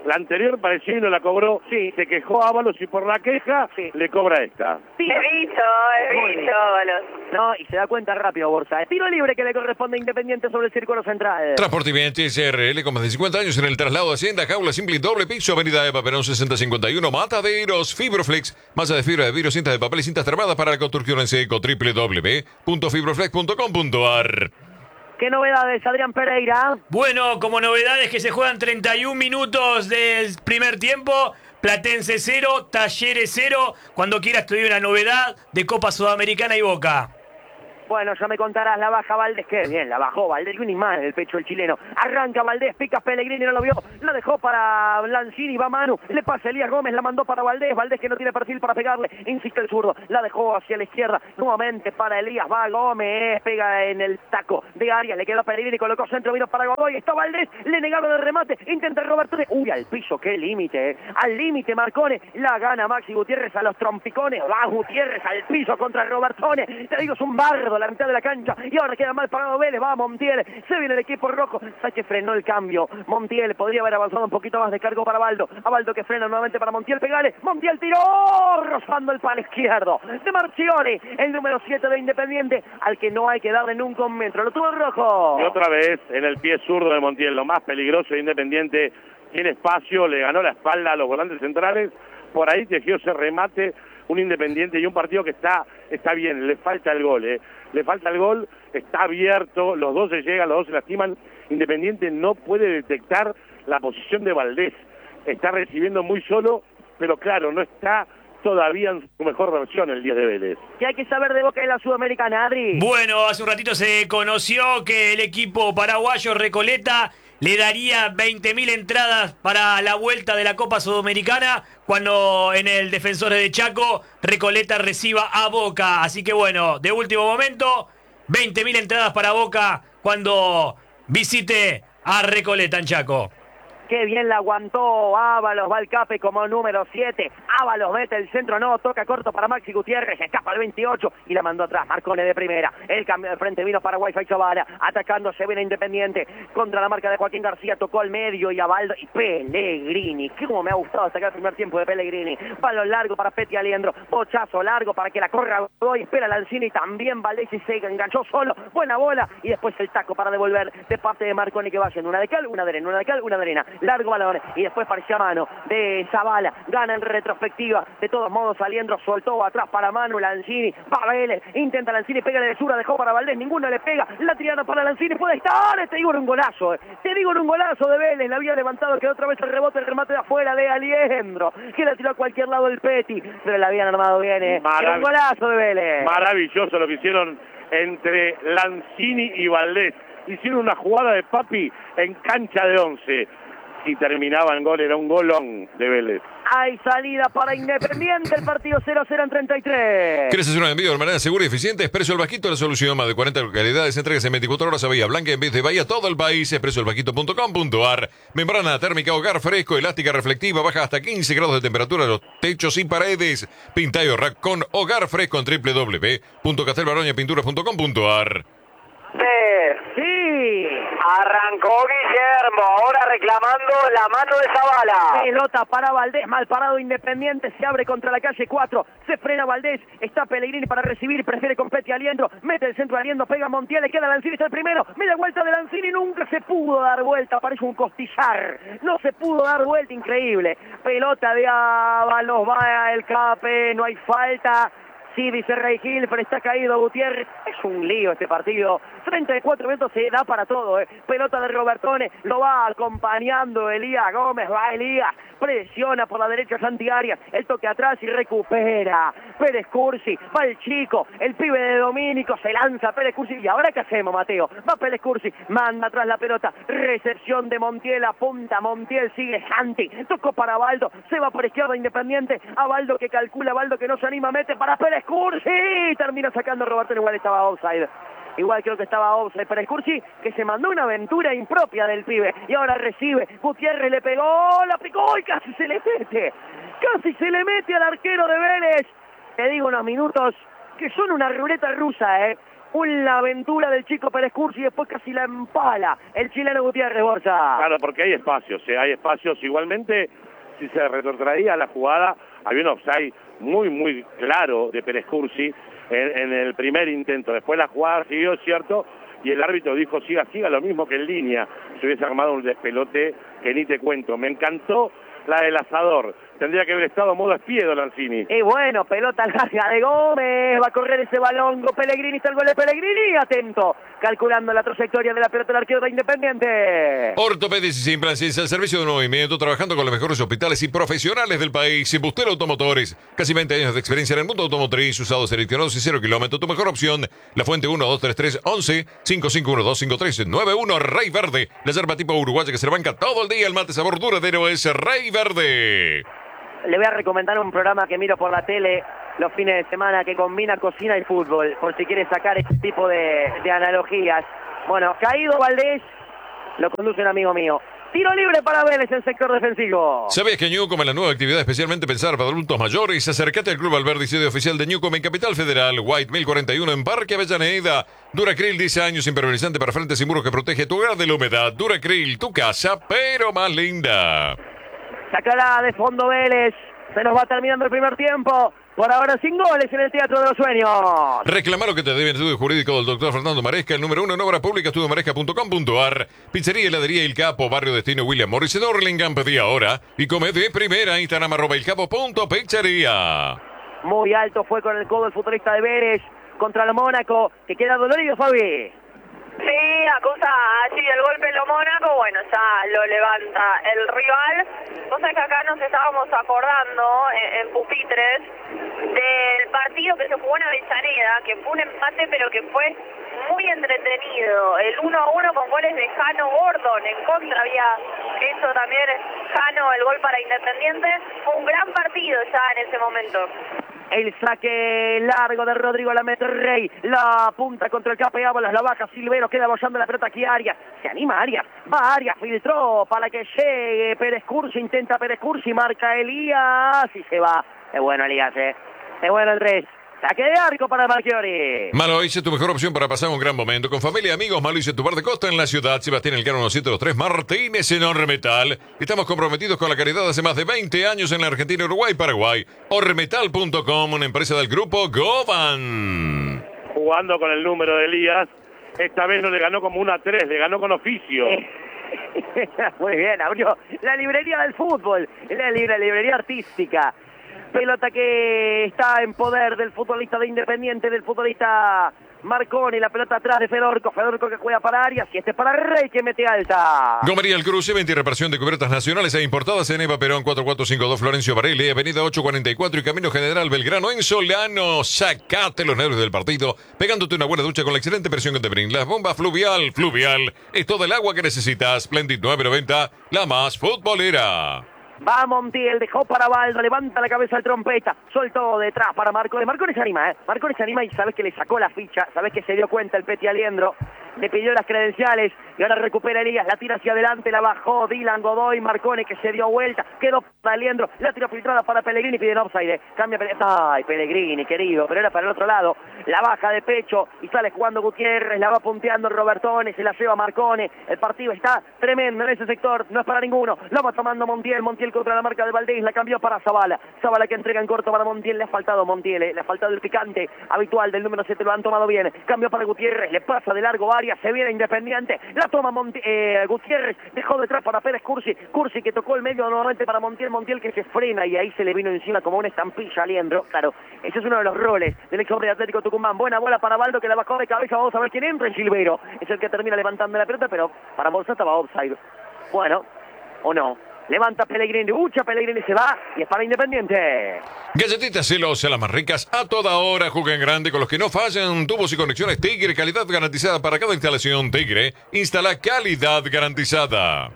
La anterior pareció y no la cobró, Sí. se quejó Ábalos y por la queja Sí. le cobra esta. Sí. He visto, he Muy visto, bien. Ábalos. No, y se da cuenta rápido, Borsa. ¿eh? Tiro libre que le corresponde a Independiente sobre el círculo central. Transporte y Vianchi S R L con más de cincuenta años en el traslado de Hacienda, jaula simple y doble piso, avenida Eva Perón sesenta cincuenta y uno, Mataderos, Fibroflex, masa de fibra de vidrio, cintas de papel y cintas termadas para la construcción en seco, doble u doble u doble u punto fibroflex punto com punto a r. ¿Qué novedades, Adrián Pereira? Bueno, como novedades que se juegan treinta y un minutos del primer tiempo. Platense cero, Talleres cero. Cuando quieras te doy una novedad de Copa Sudamericana y Boca. Bueno, ya me contarás la baja Valdés, que bien, la bajó Valdés, un imán en el pecho del chileno. Arranca Valdés, pica Pellegrini, no lo vio, lo dejó para Lanzini, va Manu, le pasa Elías Gómez, la mandó para Valdés, Valdés que no tiene perfil para pegarle, insiste el zurdo, la dejó hacia la izquierda, nuevamente para Elías, va Gómez, pega en el taco de Arias, le quedó Pellegrini, colocó centro, vino para Godoy, está Valdés, le negaron el remate, intenta Roberto, uy, al piso, qué límite, eh. al límite Marcone, la gana Maxi Gutiérrez a los trompicones, va Gutiérrez al piso contra Robertone, te digo, es un bardo la mitad de la cancha, y ahora queda mal parado Vélez, va Montiel, se viene el equipo rojo, Sánchez frenó el cambio, Montiel podría haber avanzado un poquito más de cargo para Baldo, a Baldo que frena nuevamente para Montiel, pegale, Montiel tiró, rozando el palo izquierdo, de Marchiori, el número siete de Independiente, al que no hay que darle nunca un metro, lo tuvo el rojo. Y otra vez en el pie zurdo de Montiel, lo más peligroso de Independiente, tiene espacio, le ganó la espalda a los volantes centrales, por ahí tejió ese remate, un Independiente y un partido que está, está bien, le falta el gol, eh. le falta el gol, está abierto, los dos se llegan, los dos se lastiman, Independiente no puede detectar la posición de Valdés, está recibiendo muy solo, pero claro, no está todavía en su mejor versión el diez de Vélez. ¿Qué hay que saber de Boca y la Sudamericana, Adri? Bueno, hace un ratito se conoció que el equipo paraguayo Recoleta le daría veinte mil entradas para la vuelta de la Copa Sudamericana cuando en el Defensores de Chaco Recoleta reciba a Boca. Así que bueno, de último momento, veinte mil entradas para Boca cuando visite a Recoleta en Chaco. Qué bien la aguantó Ábalos, va al Cape como número siete. Ábalos mete el centro, no, toca corto para Maxi Gutiérrez, escapa al veintiocho y la mandó atrás. Marcone de primera. El cambio de frente vino para Wi-Fi Zavala, atacando se viene Independiente contra la marca de Joaquín García, tocó al medio y a Baldo y Pellegrini. Cómo me ha gustado hasta acá el primer tiempo de Pellegrini. Balón largo para Peti Aliendro, bochazo largo para que la corra Godoy, espera Lanzini, también Valdés y se enganchó solo. Buena bola y después el taco para devolver de parte de Marconi que va haciendo una de cal, una de arena, una de cal, una de arena. Largo balón y después parecía mano de Zavala, gana en retrospectiva, de todos modos Aliendro soltó atrás para Manu, Lanzini, va Vélez, intenta Lanzini, pega de Sura, dejó para Valdés, ninguno le pega, la tirada para Lanzini, puede estar, te digo en un golazo, eh. te digo en un golazo de Vélez, la había levantado, quedó otra vez el rebote, el remate de afuera de Aliendro, que la tiró a cualquier lado el Peti, pero la habían armado bien, eh. Era un golazo de Vélez. Maravilloso lo que hicieron entre Lanzini y Valdés, hicieron una jugada de Papi en cancha de once. Si terminaba en gol, era un golón de Vélez. Hay salida para Independiente, el partido cero a cero en treinta y tres. ¿Quieres hacer un envío de manera segura y eficiente? Expreso El Vasquito, la solución, más de cuarenta localidades, entregas en veinticuatro horas a Bahía Blanca en vez de Bahía, todo el país. expreso el vasquito punto com punto a r. Membrana térmica, hogar fresco, elástica reflectiva, baja hasta quince grados de temperatura, los techos y paredes. Pinta y ahorra con hogar fresco en doble u doble u doble u punto castelbaroña pinturas punto com punto a r. Sí. Arrancó Guillermo, ahora reclamando la mano de Zavala. Pelota para Valdés, mal parado Independiente, se abre contra la calle cuatro, se frena Valdés, está Pellegrini para recibir, prefiere con Peti Aliendro, mete el centro Aliendro, pega Montiel, le queda Lanzini, está el primero, media vuelta de Lanzini, nunca se pudo dar vuelta, parece un costillar, no se pudo dar vuelta, increíble. Pelota de Ábalos, va el Cape, no hay falta. Sí, dice Rey Gil, pero está caído Gutiérrez. Es un lío este partido. treinta y cuatro minutos se da para todo. Eh. Pelota de Robertone, lo va acompañando Elías Gómez. Va Elías, presiona por la derecha Santi Arias. El toque atrás y recupera. Pérez Cursi, va el chico, el pibe de Domínico. Se lanza Pérez Cursi. ¿Y ahora qué hacemos, Mateo? Va Pérez Cursi, manda atrás la pelota. Recepción de Montiel, apunta Montiel, sigue Santi. Tocó para Baldo, se va por izquierda Independiente. A Baldo que calcula, Baldo que no se anima, mete para Pérez Cursi, termina sacando Roberto, igual estaba offside. Igual creo que estaba offside para Cursi, que se mandó una aventura impropia del pibe. Y ahora recibe, Gutiérrez le pegó, la picó y casi se le mete. Casi se le mete al arquero de Vélez. Te digo unos minutos que son una ruleta rusa, ¿eh? Una aventura del chico Pérez Cursi y después casi la empala el chileno Gutiérrez Borja. Claro, porque hay espacios, ¿eh? hay espacios. Igualmente, si se retrotraía la jugada, había un offside muy, muy claro de Pérez Cursi en, en el primer intento. Después la jugada siguió, es cierto, y el árbitro dijo, siga, siga, lo mismo que en línea. Se hubiese armado un despelote que ni te cuento. Me encantó la del asador. Tendría que haber estado modo espiedo Lanzini. Y bueno, pelota larga de Gómez, va a correr ese balón, Go Pellegrini, está el gol de Pellegrini, atento, calculando la trayectoria de la pelota del arquero de Independiente. Ortopedias y Implantes al servicio de movimiento, trabajando con los mejores hospitales y profesionales del país. Bustelo Automotores, casi veinte años de experiencia en el mundo automotriz, usados seleccionados y cero kilómetros. Tu mejor opción, La Fuente uno dos tres tres once cinco cinco uno dos cinco tres nueve uno. Rey Verde, la yerba tipo uruguaya que se le banca todo el día. El mate sabor duradero es Rey Verde. Le voy a recomendar un programa que miro por la tele los fines de semana que combina cocina y fútbol, por si quiere sacar este tipo de, de analogías. Bueno, caído Valdés, lo conduce un amigo mío. Tiro libre para Vélez en sector defensivo. ¿Sabías que Newcom es la nueva actividad especialmente pensada para adultos mayores? Acércate al Club Alberdi, sede oficial de Newcom en Capital Federal, White mil cuarenta y uno en Parque Avellaneda. Duracril, diez años, impermeabilizante para frentes y muros que protege tu hogar de la humedad. Duracril, tu casa, pero más linda. Sacará de fondo Vélez. Se nos va terminando el primer tiempo. Por ahora sin goles en el Teatro de los Sueños. Reclama lo que te debe el estudio jurídico del doctor Fernando Maresca, el número uno en obras públicas, estudio maresca punto com punto ar. Pizzería, heladería El Capo, barrio destino William Morris en Orlingham. Pedí ahora y come de primera. Instagram arroba el capo punto pizzería. Muy alto fue con el codo el futbolista de Vélez contra el Mónaco, que queda dolorido, Fabi. Sí, acusa allí el golpe en lo Mónaco, bueno, ya lo levanta el rival. Cosa que acá nos estábamos acordando en, en pupitres del partido que se jugó en Avellaneda, que fue un empate pero que fue muy entretenido. El uno a uno con goles de Jano Gordon, en contra había hecho también Jano el gol para Independiente. Fue un gran partido ya en ese momento. El saque largo de Rodrigo Lamete Rey, la punta contra el Cape Ábalos, la baja Silvero, queda bollando la pelota aquí Arias, se anima Arias, va Arias, filtró para que llegue Pérez Cursi, intenta Pérez Cursi, marca Elías y se va. Es bueno Elías, eh, es bueno el tres. Saque de arco para Marchiori. Maloise, tu mejor opción para pasar un gran momento. Con familia y amigos, Maloise, tu bar de costa en la ciudad. Sebastián Elcano, uno siete dos tres, Martínez, en Ormetal. Estamos comprometidos con la caridad hace más de veinte años en la Argentina, Uruguay y Paraguay. Ormetal punto com, una empresa del grupo Goban. Jugando con el número de Elías, esta vez no le ganó como una tres, le ganó con oficio. Muy bien, abrió la librería del fútbol, la librería artística. Pelota que está en poder del futbolista de Independiente, del futbolista Marconi, la pelota atrás de Fedorco, Fedorco que juega para Arias y este para Rey que mete alta. Gomería El Cruce, venta y reparación de cubiertas nacionales e importadas en Eva Perón cuatro cuatro cinco dos Florencio Varela, avenida ocho cuarenta y cuatro y Camino General Belgrano en Solano. Sacate los nervios del partido, pegándote una buena ducha con la excelente presión que te brinda. La bomba fluvial, fluvial, es todo el agua que necesitas. Splendid nueve noventa, la más futbolera. Va Montiel, dejó para Baldo, levanta la cabeza al trompeta, soltó detrás para Marconi. Marconi se anima, ¿eh? Marconi se anima y sabes que le sacó la ficha, sabes que se dio cuenta el Peti Aliendro, le pidió las credenciales y ahora recupera Elías, la tira hacia adelante, la bajó Dylan Godoy, Marconi que se dio vuelta, quedó para Aliendro, la tira filtrada para Pellegrini, piden offside, cambia Pellegrini, ay Pellegrini querido, pero era para el otro lado, la baja de pecho y sale jugando Gutiérrez, la va punteando Robertone, se la lleva Marconi, el partido está tremendo en ese sector, no es para ninguno, lo va tomando Montiel, Montiel contra la marca de Valdés, la cambió para Zavala, Zavala que entrega en corto para Montiel, le ha faltado Montiel, eh, le ha faltado el picante habitual del número siete, lo han tomado bien, cambió para Gutiérrez, le pasa de largo Arias, se viene Independiente, la toma Monti eh, Gutiérrez, dejó detrás para Pérez Cursi, Cursi que tocó el medio nuevamente para Montiel, Montiel que se frena y ahí se le vino encima como una estampilla a Liendro, claro, ese es uno de los roles del ex hombre de Atlético Tucumán, buena bola para Baldo que la bajó de cabeza, vamos a ver quién entra en Silvero, es el que termina levantando la pelota, pero para Bolsa estaba offside, bueno, o no. Levanta Pellegrini, Ucha Pellegrini se va y es para Independiente. Galletitas Celosa, las más ricas a toda hora. Jueguen grande con los que no fallan. Tubos y conexiones Tigre, calidad garantizada para cada instalación. Tigre, instala calidad garantizada.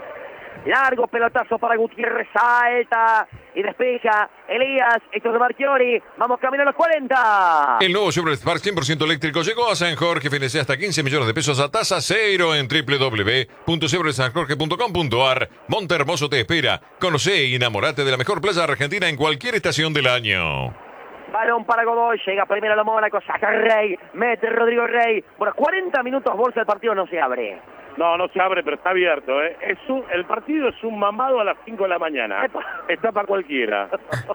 Largo pelotazo para Gutiérrez, salta y despeja Elías, esto es de Marchiori, vamos camino a los cuarenta. El nuevo Chevrolet Spark cien por ciento eléctrico llegó a San Jorge, financia hasta quince millones de pesos a tasa cero en doble u doble u doble u punto chevrolet san jorge punto com punto ar. Monte Hermoso te espera. Conoce y enamorate de la mejor playa argentina en cualquier estación del año. Balón para Godoy, llega primero a la Mónaco, saca Rey, mete Rodrigo Rey. Bueno, cuarenta minutos bolsa, el partido no se abre. No, no se abre, pero está abierto, ¿eh? Es un, el partido es un mamado a las cinco de la mañana. Está para cualquiera.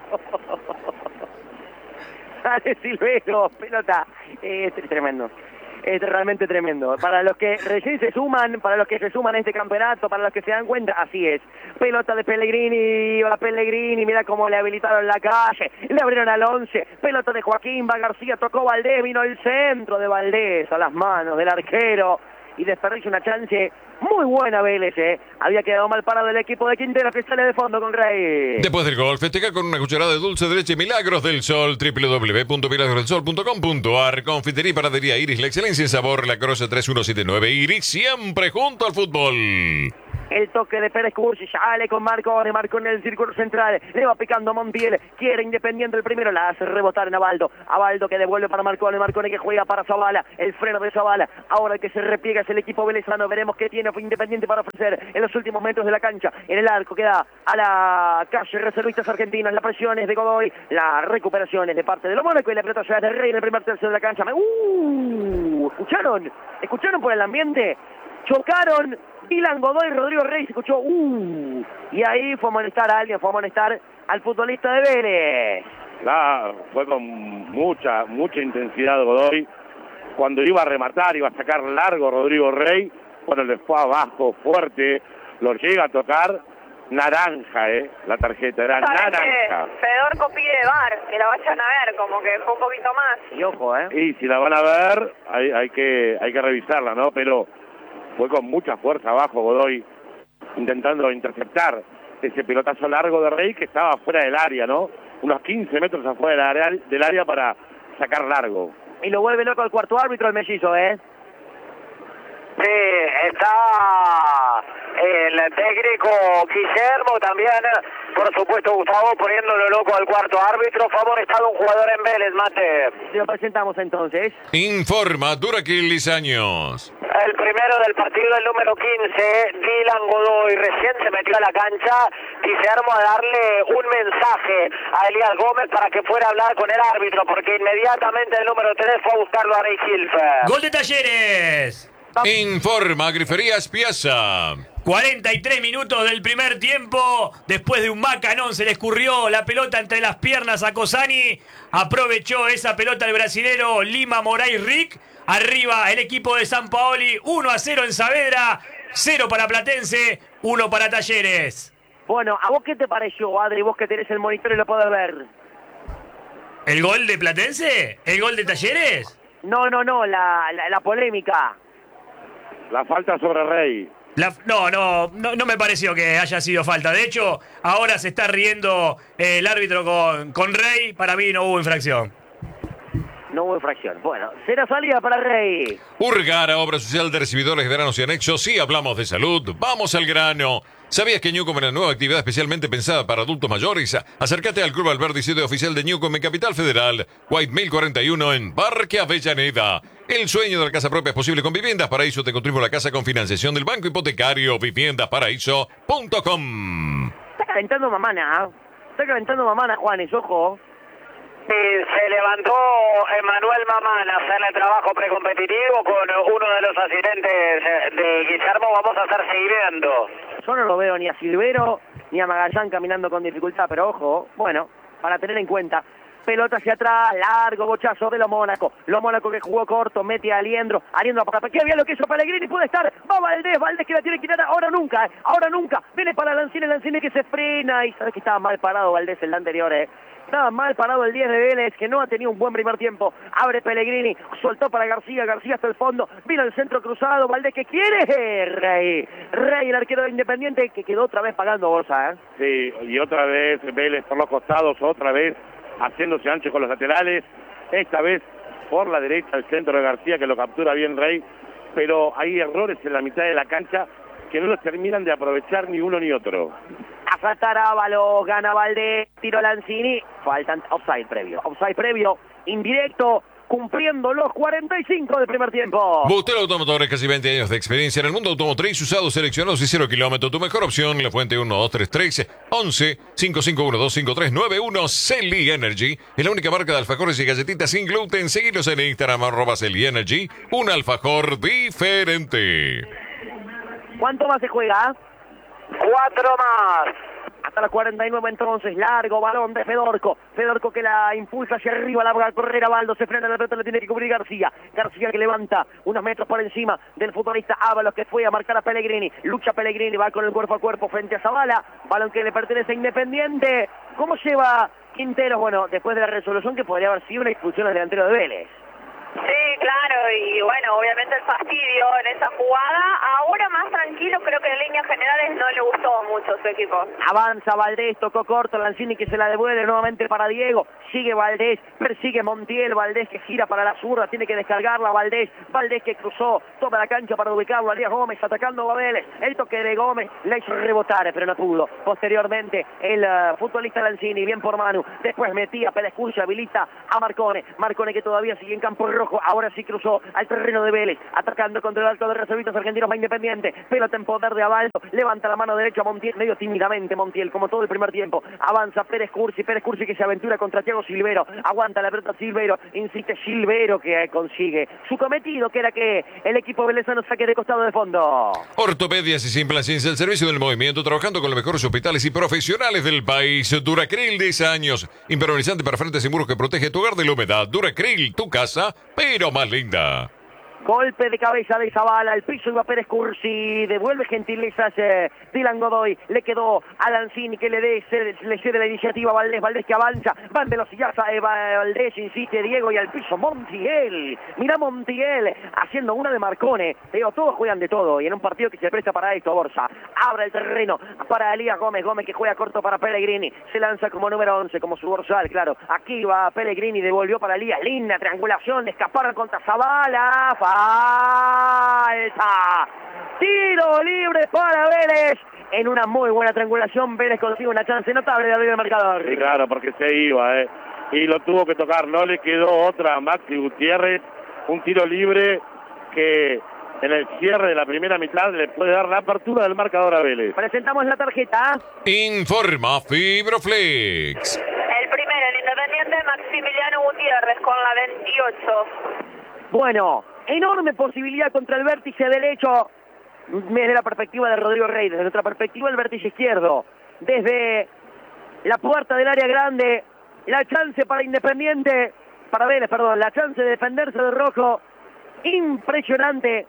Dale, Silvero, pelota. Eh, es tremendo. Es realmente tremendo. Para los que recién se suman, para los que se suman a este campeonato, para los que se dan cuenta, así es. Pelota de Pellegrini, va Pellegrini, mira cómo le habilitaron la calle, le abrieron al once, pelota de Joaquín, va García, tocó Valdés, vino el centro de Valdés a las manos del arquero y desperdicia una chance muy buena Vélez, eh. Había quedado mal parado el equipo de Quintero que sale de fondo con Rey. Después del gol, festeja con una cucharada de dulce de leche Milagros del Sol, doble u doble u doble u punto milagros del sol punto com punto a r. Confitería y panadería Iris, la excelencia en sabor, La Croce tres uno siete nueve. Iris, siempre junto al fútbol. El toque de Pérez Cursi, sale con Marcone, Marcone en el círculo central, le va picando Montiel, quiere Independiente el primero, la hace rebotar en Abaldo, Abaldo que devuelve para Marcone, Marcone que juega para Zavala, el freno de Zavala, ahora el que se repliega es el equipo velezano, veremos qué tiene Independiente para ofrecer en los últimos metros de la cancha, en el arco que da a la calle reservistas argentinos, la presión es de Godoy, la recuperación es de parte de lo Mónaco y la pelota ya es de Rey en el primer tercio de la cancha. ¡Uh! ¿Escucharon? ¿Escucharon por el ambiente? Chocaron Dylan Godoy y Rodrigo Rey, se escuchó ¡uh! Y ahí fue a molestar a alguien, fue a molestar al futbolista de Vélez. La, fue con mucha, mucha intensidad Godoy. Cuando iba a rematar, iba a sacar largo Rodrigo Rey, bueno, le fue abajo, fuerte, lo llega a tocar, naranja, eh, la tarjeta, era naranja. Fedorco pide bar, que la vayan a ver, como que fue un poquito más. Y ojo, eh. Y si la van a ver, hay, hay que, hay que revisarla, ¿no? Pero fue con mucha fuerza abajo Godoy, intentando interceptar ese pelotazo largo de Rey que estaba fuera del área, ¿no? Unos quince metros afuera del área, del área para sacar largo. Y lo vuelve loco el cuarto árbitro, el mellizo, ¿eh? Sí, está el técnico Guillermo también, por supuesto Gustavo, poniéndolo loco al cuarto árbitro. Fue amonestado un jugador en Vélez, Mate. Lo presentamos entonces. Informa Duraquil Lizaños. El primero del partido, el número quince, Dylan Godoy, recién se metió a la cancha. Guillermo a darle un mensaje a Elías Gómez para que fuera a hablar con el árbitro, porque inmediatamente el número tres fue a buscarlo a Rey Hilfer. Gol de Talleres. Informa Griferías Piazza. cuarenta y tres minutos del primer tiempo. Después de un macanón se le escurrió la pelota entre las piernas a Cosani. Aprovechó esa pelota el brasilero Lima Moraes Rick. Arriba el equipo de San Paoli. uno a cero en Saavedra. cero para Platense. uno para Talleres. Bueno, ¿a vos qué te pareció, Adri? Vos que tenés el monitor y lo podés ver. ¿El gol de Platense? ¿El gol de Talleres? No, no, no, la, la, la polémica. La falta sobre Rey. La, no, no, no, no me pareció que haya sido falta. De hecho, ahora se está riendo eh, el árbitro con, con Rey. Para mí no hubo infracción. No hubo infracción. Bueno, será salida para Rey. Urgara, obra social de recibidores, veranos y anexos. Sí, hablamos de salud. Vamos al grano. ¿Sabías que Newcom es una nueva actividad especialmente pensada para adultos mayores? Acércate al Club Alberdi, sede oficial de Newcom en Capital Federal, White mil cuarenta y uno en Parque Avellaneda. El sueño de la casa propia es posible con Viviendas Paraíso. Te construimos la casa con financiación del Banco Hipotecario. viviendas paraíso punto com. Está calentando mamana, ¿eh? Está calentando mamana, Juanes, ojo. Y se levantó Emanuel Mamán a hacer el trabajo precompetitivo con uno de los asistentes de Guillermo. Vamos a estar siguiendo. Yo no lo veo ni a Silvero ni a Magallán caminando con dificultad, pero ojo, bueno, para tener en cuenta. Pelota hacia atrás, largo bochazo de lo Mónaco. Lo Mónaco que jugó corto, mete a Aliendro. Aliendro para ¿qué había lo que hizo Pellegrini? Puede estar. Va Valdés, Valdés que la tiene que tirar ahora nunca, eh. ahora nunca. Viene para Lanzini, Lanzini que se frena. Y sabes que estaba mal parado Valdés el anterior, eh. Estaba mal parado el diez de Vélez, que no ha tenido un buen primer tiempo. Abre Pellegrini, soltó para García, García hasta el fondo. Vino el centro cruzado, Valdés que quiere. Rey, Rey, el arquero de Independiente, que quedó otra vez pagando bolsa, ¿eh? Sí, y otra vez Vélez por los costados, otra vez haciéndose ancho con los laterales. Esta vez por la derecha el centro de García, que lo captura bien Rey. Pero hay errores en la mitad de la cancha que no los terminan de aprovechar ni uno ni otro. A faltar Ábalos, gana Valdés, tiro Lanzini, faltan offside previo, offside previo, indirecto, cumpliendo los cuarenta y cinco del primer tiempo. Bustelo Automotores, casi veinte años de experiencia en el mundo automotriz, usados, seleccionados y cero kilómetros. Tu mejor opción, La Fuente uno dos tres tres once cinco cinco uno dos cinco tres nueve uno. Celi Energy es la única marca de alfajores y galletitas sin gluten. Seguilos en Instagram, arroba Celi Energy, un alfajor diferente. ¿Cuánto más se juega? Cuatro más. Hasta los cuarenta y nueve entonces, largo balón de Fedorco. Fedorco que la impulsa hacia arriba, la va a correr a Baldo, se frena la pelota, le tiene que cubrir García. García que levanta unos metros por encima del futbolista Ábalos que fue a marcar a Pellegrini. Lucha Pellegrini, va con el cuerpo a cuerpo frente a Zavala. Balón que le pertenece a Independiente. ¿Cómo lleva Quinteros? Bueno, después de la resolución que podría haber sido una expulsión al delantero de Vélez. Sí, claro, y bueno, obviamente el fastidio en esa jugada. Ahora más tranquilo, creo que en líneas generales no le gustó mucho su equipo. Avanza Valdés, tocó corto, Lanzini que se la devuelve nuevamente para Diego. Sigue Valdés, persigue Montiel, Valdés que gira para la zurda, tiene que descargarla Valdés. Valdés que cruzó toda la cancha para ubicarlo a Díaz Gómez, atacando a Vélez. El toque de Gómez la hizo rebotar, pero no pudo. Posteriormente, el uh, futbolista Lanzini, bien por Manu. Después metía Pérez Curcio, habilita a Marcone. Marcone que todavía sigue en campo rojo. Ahora sí cruzó al terreno de Vélez, atacando contra el alto de reservistas argentinos, va Independiente. Pelota en poder de Abaldo, levanta la mano derecha a Montiel, medio tímidamente Montiel, como todo el primer tiempo. Avanza Pérez Cursi, Pérez Cursi que se aventura contra Thiago Silvero. Aguanta la pelota Silvero, insiste Silvero que consigue su cometido, que era que el equipo velezano saque de costado de fondo. Ortopedias y sin Placencia, el servicio del movimiento, trabajando con los mejores hospitales y profesionales del país. Duracril, diez años. Impermeabilizante para frentes y muros que protege tu hogar de la humedad. Duracril, tu casa, pero más linda. Golpe de cabeza de Zavala, al piso iba Pérez Cursi, devuelve gentilezas eh, Dylan Godoy, le quedó a Lanzini que le dé, cede, le cede la iniciativa a Valdés, Valdés que avanza, va en velocidad, eh, Valdés, insiste Diego y al piso Montiel, mira Montiel, haciendo una de Marcone, pero todos juegan de todo y en un partido que se presta para esto, Borsa, abre el terreno para Elías Gómez, Gómez que juega corto para Pellegrini, se lanza como número once, como su dorsal, claro, aquí va Pellegrini, devolvió para Elías, linda triangulación, escaparon contra Zavala, falta, tiro libre para Vélez, en una muy buena triangulación Vélez consigue una chance notable de abrir el marcador. Sí, claro, porque se iba, eh, y lo tuvo que tocar, no le quedó otra a Maxi Gutiérrez, un tiro libre que en el cierre de la primera mitad le puede dar la apertura del marcador a Vélez. Presentamos la tarjeta. Informa Fibroflex. El primero, el Independiente, Maximiliano Gutiérrez con la veintiocho. Bueno, enorme posibilidad contra el vértice derecho, desde la perspectiva de Rodrigo Rey, desde nuestra perspectiva el vértice izquierdo, desde la puerta del área grande, la chance para Independiente, para Vélez, perdón, la chance de defenderse de rojo, impresionante,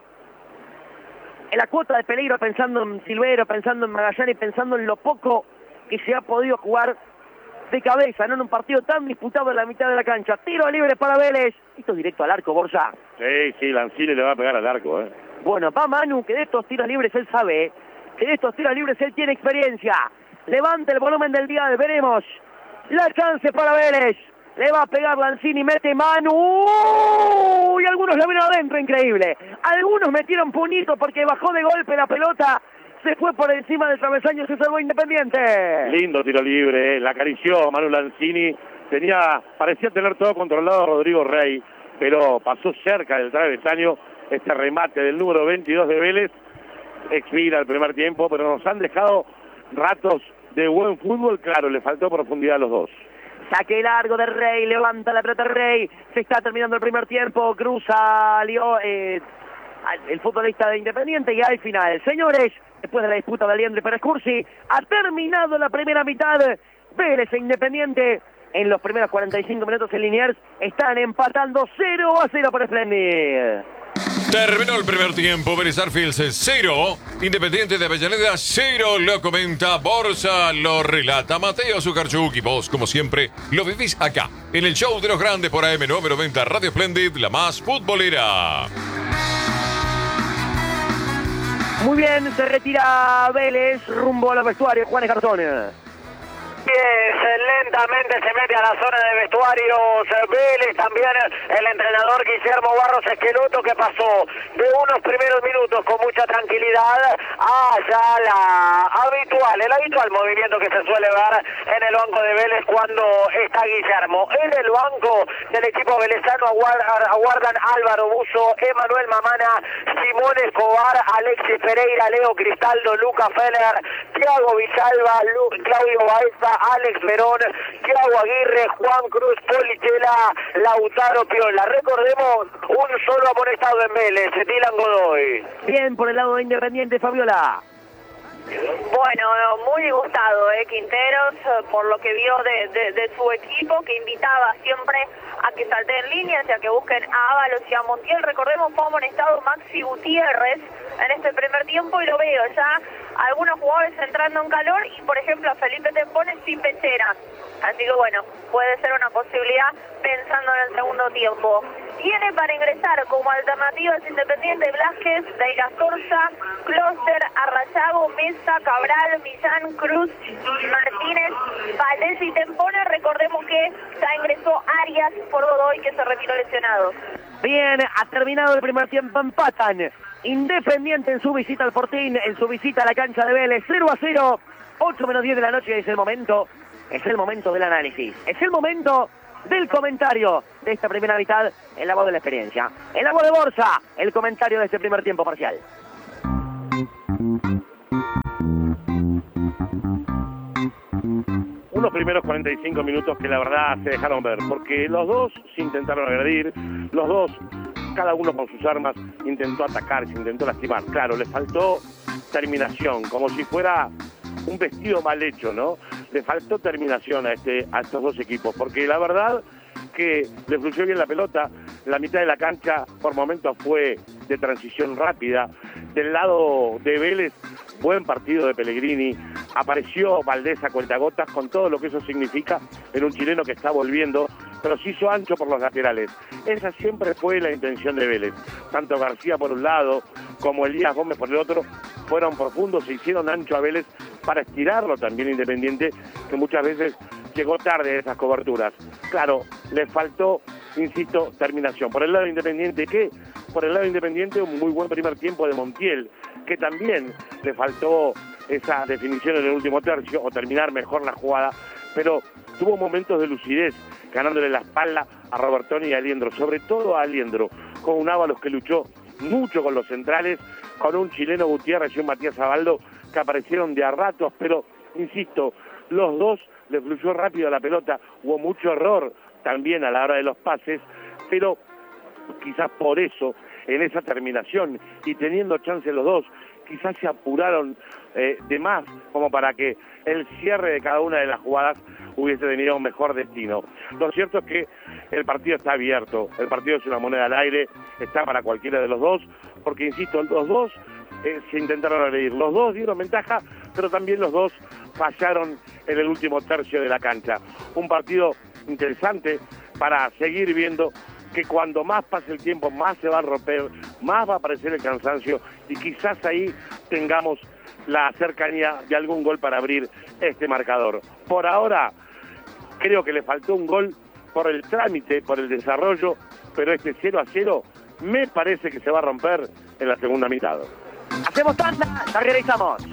en la cuota de peligro pensando en Silvero, pensando en Magallanes, pensando en lo poco que se ha podido jugar de cabeza, no en un partido tan disputado en la mitad de la cancha. Tiro libre para Vélez. Esto es directo al arco, Borja. Sí, sí, Lanzini le va a pegar al arco, ¿eh? Bueno, va Manu, que de estos tiros libres él sabe, que de estos tiros libres él tiene experiencia. Levanta el volumen del día, veremos. La chance para Vélez. Le va a pegar Lanzini, mete Manu. Y algunos la vieron adentro, increíble. Algunos metieron puñito porque bajó de golpe la pelota. Se fue por encima del travesaño, se salvó Independiente. Lindo tiro libre, eh. La acarició Manu Lanzini. Tenía, parecía tener todo controlado Rodrigo Rey, pero pasó cerca del travesaño. Este remate del número veintidós de Vélez expira el primer tiempo, pero nos han dejado ratos de buen fútbol. Claro, le faltó profundidad a los dos. Saque largo de Rey, levanta la pelota Rey. Se está terminando el primer tiempo, cruza Leo, eh, el futbolista de Independiente y al final, señores, después de la disputa de Aliendro y Pérez Cursi, ha terminado la primera mitad. Vélez e Independiente en los primeros cuarenta y cinco minutos en Liniers están empatando cero a cero por Splendid. Terminó el primer tiempo, Vélez Arfield cero, Independiente de Avellaneda cero, lo comenta Borsa, lo relata Mateo Zuccarchuk y vos, como siempre, lo vivís acá, en el show de los grandes por A M novecientos noventa Radio Splendid, la más futbolera. Muy bien, se retira Vélez rumbo a los vestuarios, Juan Escartón. Lentamente se mete a la zona de vestuarios Vélez, también el entrenador Guillermo Barros Esqueloto, que pasó de unos primeros minutos con mucha tranquilidad a ya la habitual, el habitual movimiento que se suele ver en el banco de Vélez cuando está Guillermo. En el banco del equipo velezano aguardan Álvaro Buzo, Emanuel Mamana, Simón Escobar, Alexis Pereira, Leo Cristaldo, Luca Feller, Thiago Villalba, Lu Claudio Baeza, Alex Verón, Thiago Aguirre, Juan Cruz, Polichela, Lautaro Piola. Recordemos, un solo amonestado en Vélez, Dylan Godoy. Bien por el lado de Independiente, Fabiola. Bueno, muy disgustado, ¿eh? Quinteros, por lo que vio de, de, de su equipo, que invitaba siempre a que salten líneas y a que busquen a Ábalos y a Montiel. Recordemos, fue amonestado Maxi Gutiérrez en este primer tiempo y lo veo ya algunos jugadores entrando en calor y, por ejemplo, a Felipe Tempones sin pechera. Así que, bueno, puede ser una posibilidad pensando en el segundo tiempo. Tiene para ingresar como alternativas Independiente Blasquez, Deira Sorza, Closer, Arrayago, Mesa, Cabral, Millán, Cruz, Martínez, Valdés y Tempones. Recordemos que ya ingresó Arias por Godoy, que se retiró lesionado. Bien, ha terminado el primer tiempo, empatan Independiente en su visita al Fortín, en su visita a la cancha de Vélez, cero a cero, ocho menos diez de la noche. Es el momento, es el momento del análisis, es el momento del comentario de esta primera mitad en la voz de la experiencia. En la voz de Borsa, el comentario de este primer tiempo parcial. Unos primeros cuarenta y cinco minutos que la verdad se dejaron ver, porque los dos se intentaron agredir, los dos, cada uno con sus armas, intentó atacar, se intentó lastimar. Claro, le faltó terminación, como si fuera un vestido mal hecho, ¿no? Le faltó terminación a, este, a estos dos equipos, porque la verdad que le fluyó bien la pelota. La mitad de la cancha por momentos fue de transición rápida. Del lado de Vélez, buen partido de Pellegrini. Apareció Valdés a cuentagotas con todo lo que eso significa en un chileno que está volviendo, pero se hizo ancho por los laterales. Esa siempre fue la intención de Vélez. Tanto García por un lado como Elías Gómez por el otro fueron profundos, se hicieron ancho a Vélez para estirarlo también Independiente, que muchas veces llegó tarde a esas coberturas. Claro, le faltó, insisto, terminación. Por el lado de Independiente, ¿qué? Por el lado de Independiente, un muy buen primer tiempo de Montiel, que también le faltó esa definición en el último tercio, o terminar mejor la jugada, pero tuvo momentos de lucidez, ganándole la espalda a Robertoni y a Aliendro, sobre todo a Aliendro, con un Ábalos que luchó mucho con los centrales, con un chileno Gutiérrez y un Matías Abaldo que aparecieron de a ratos, pero, insisto, los dos le fluyó rápido la pelota, hubo mucho error también a la hora de los pases, pero quizás por eso, en esa terminación, y teniendo chance los dos, quizás se apuraron eh, de más, como para que el cierre de cada una de las jugadas hubiese tenido un mejor destino. Lo cierto es que el partido está abierto, el partido es una moneda al aire, está para cualquiera de los dos, porque, insisto, los dos eh, se intentaron agredir, los dos dieron ventaja, pero también los dos fallaron en el último tercio de la cancha. Un partido interesante para seguir viendo, que cuando más pase el tiempo, más se va a romper, más va a aparecer el cansancio, y quizás ahí tengamos la cercanía de algún gol para abrir este marcador. Por ahora, creo que le faltó un gol por el trámite, por el desarrollo, pero este cero a cero me parece que se va a romper en la segunda mitad. Hacemos tanda, ya regresamos.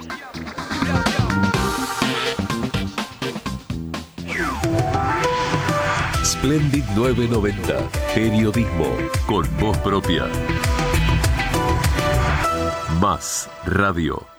Splendid novecientos noventa, periodismo con voz propia. Más radio.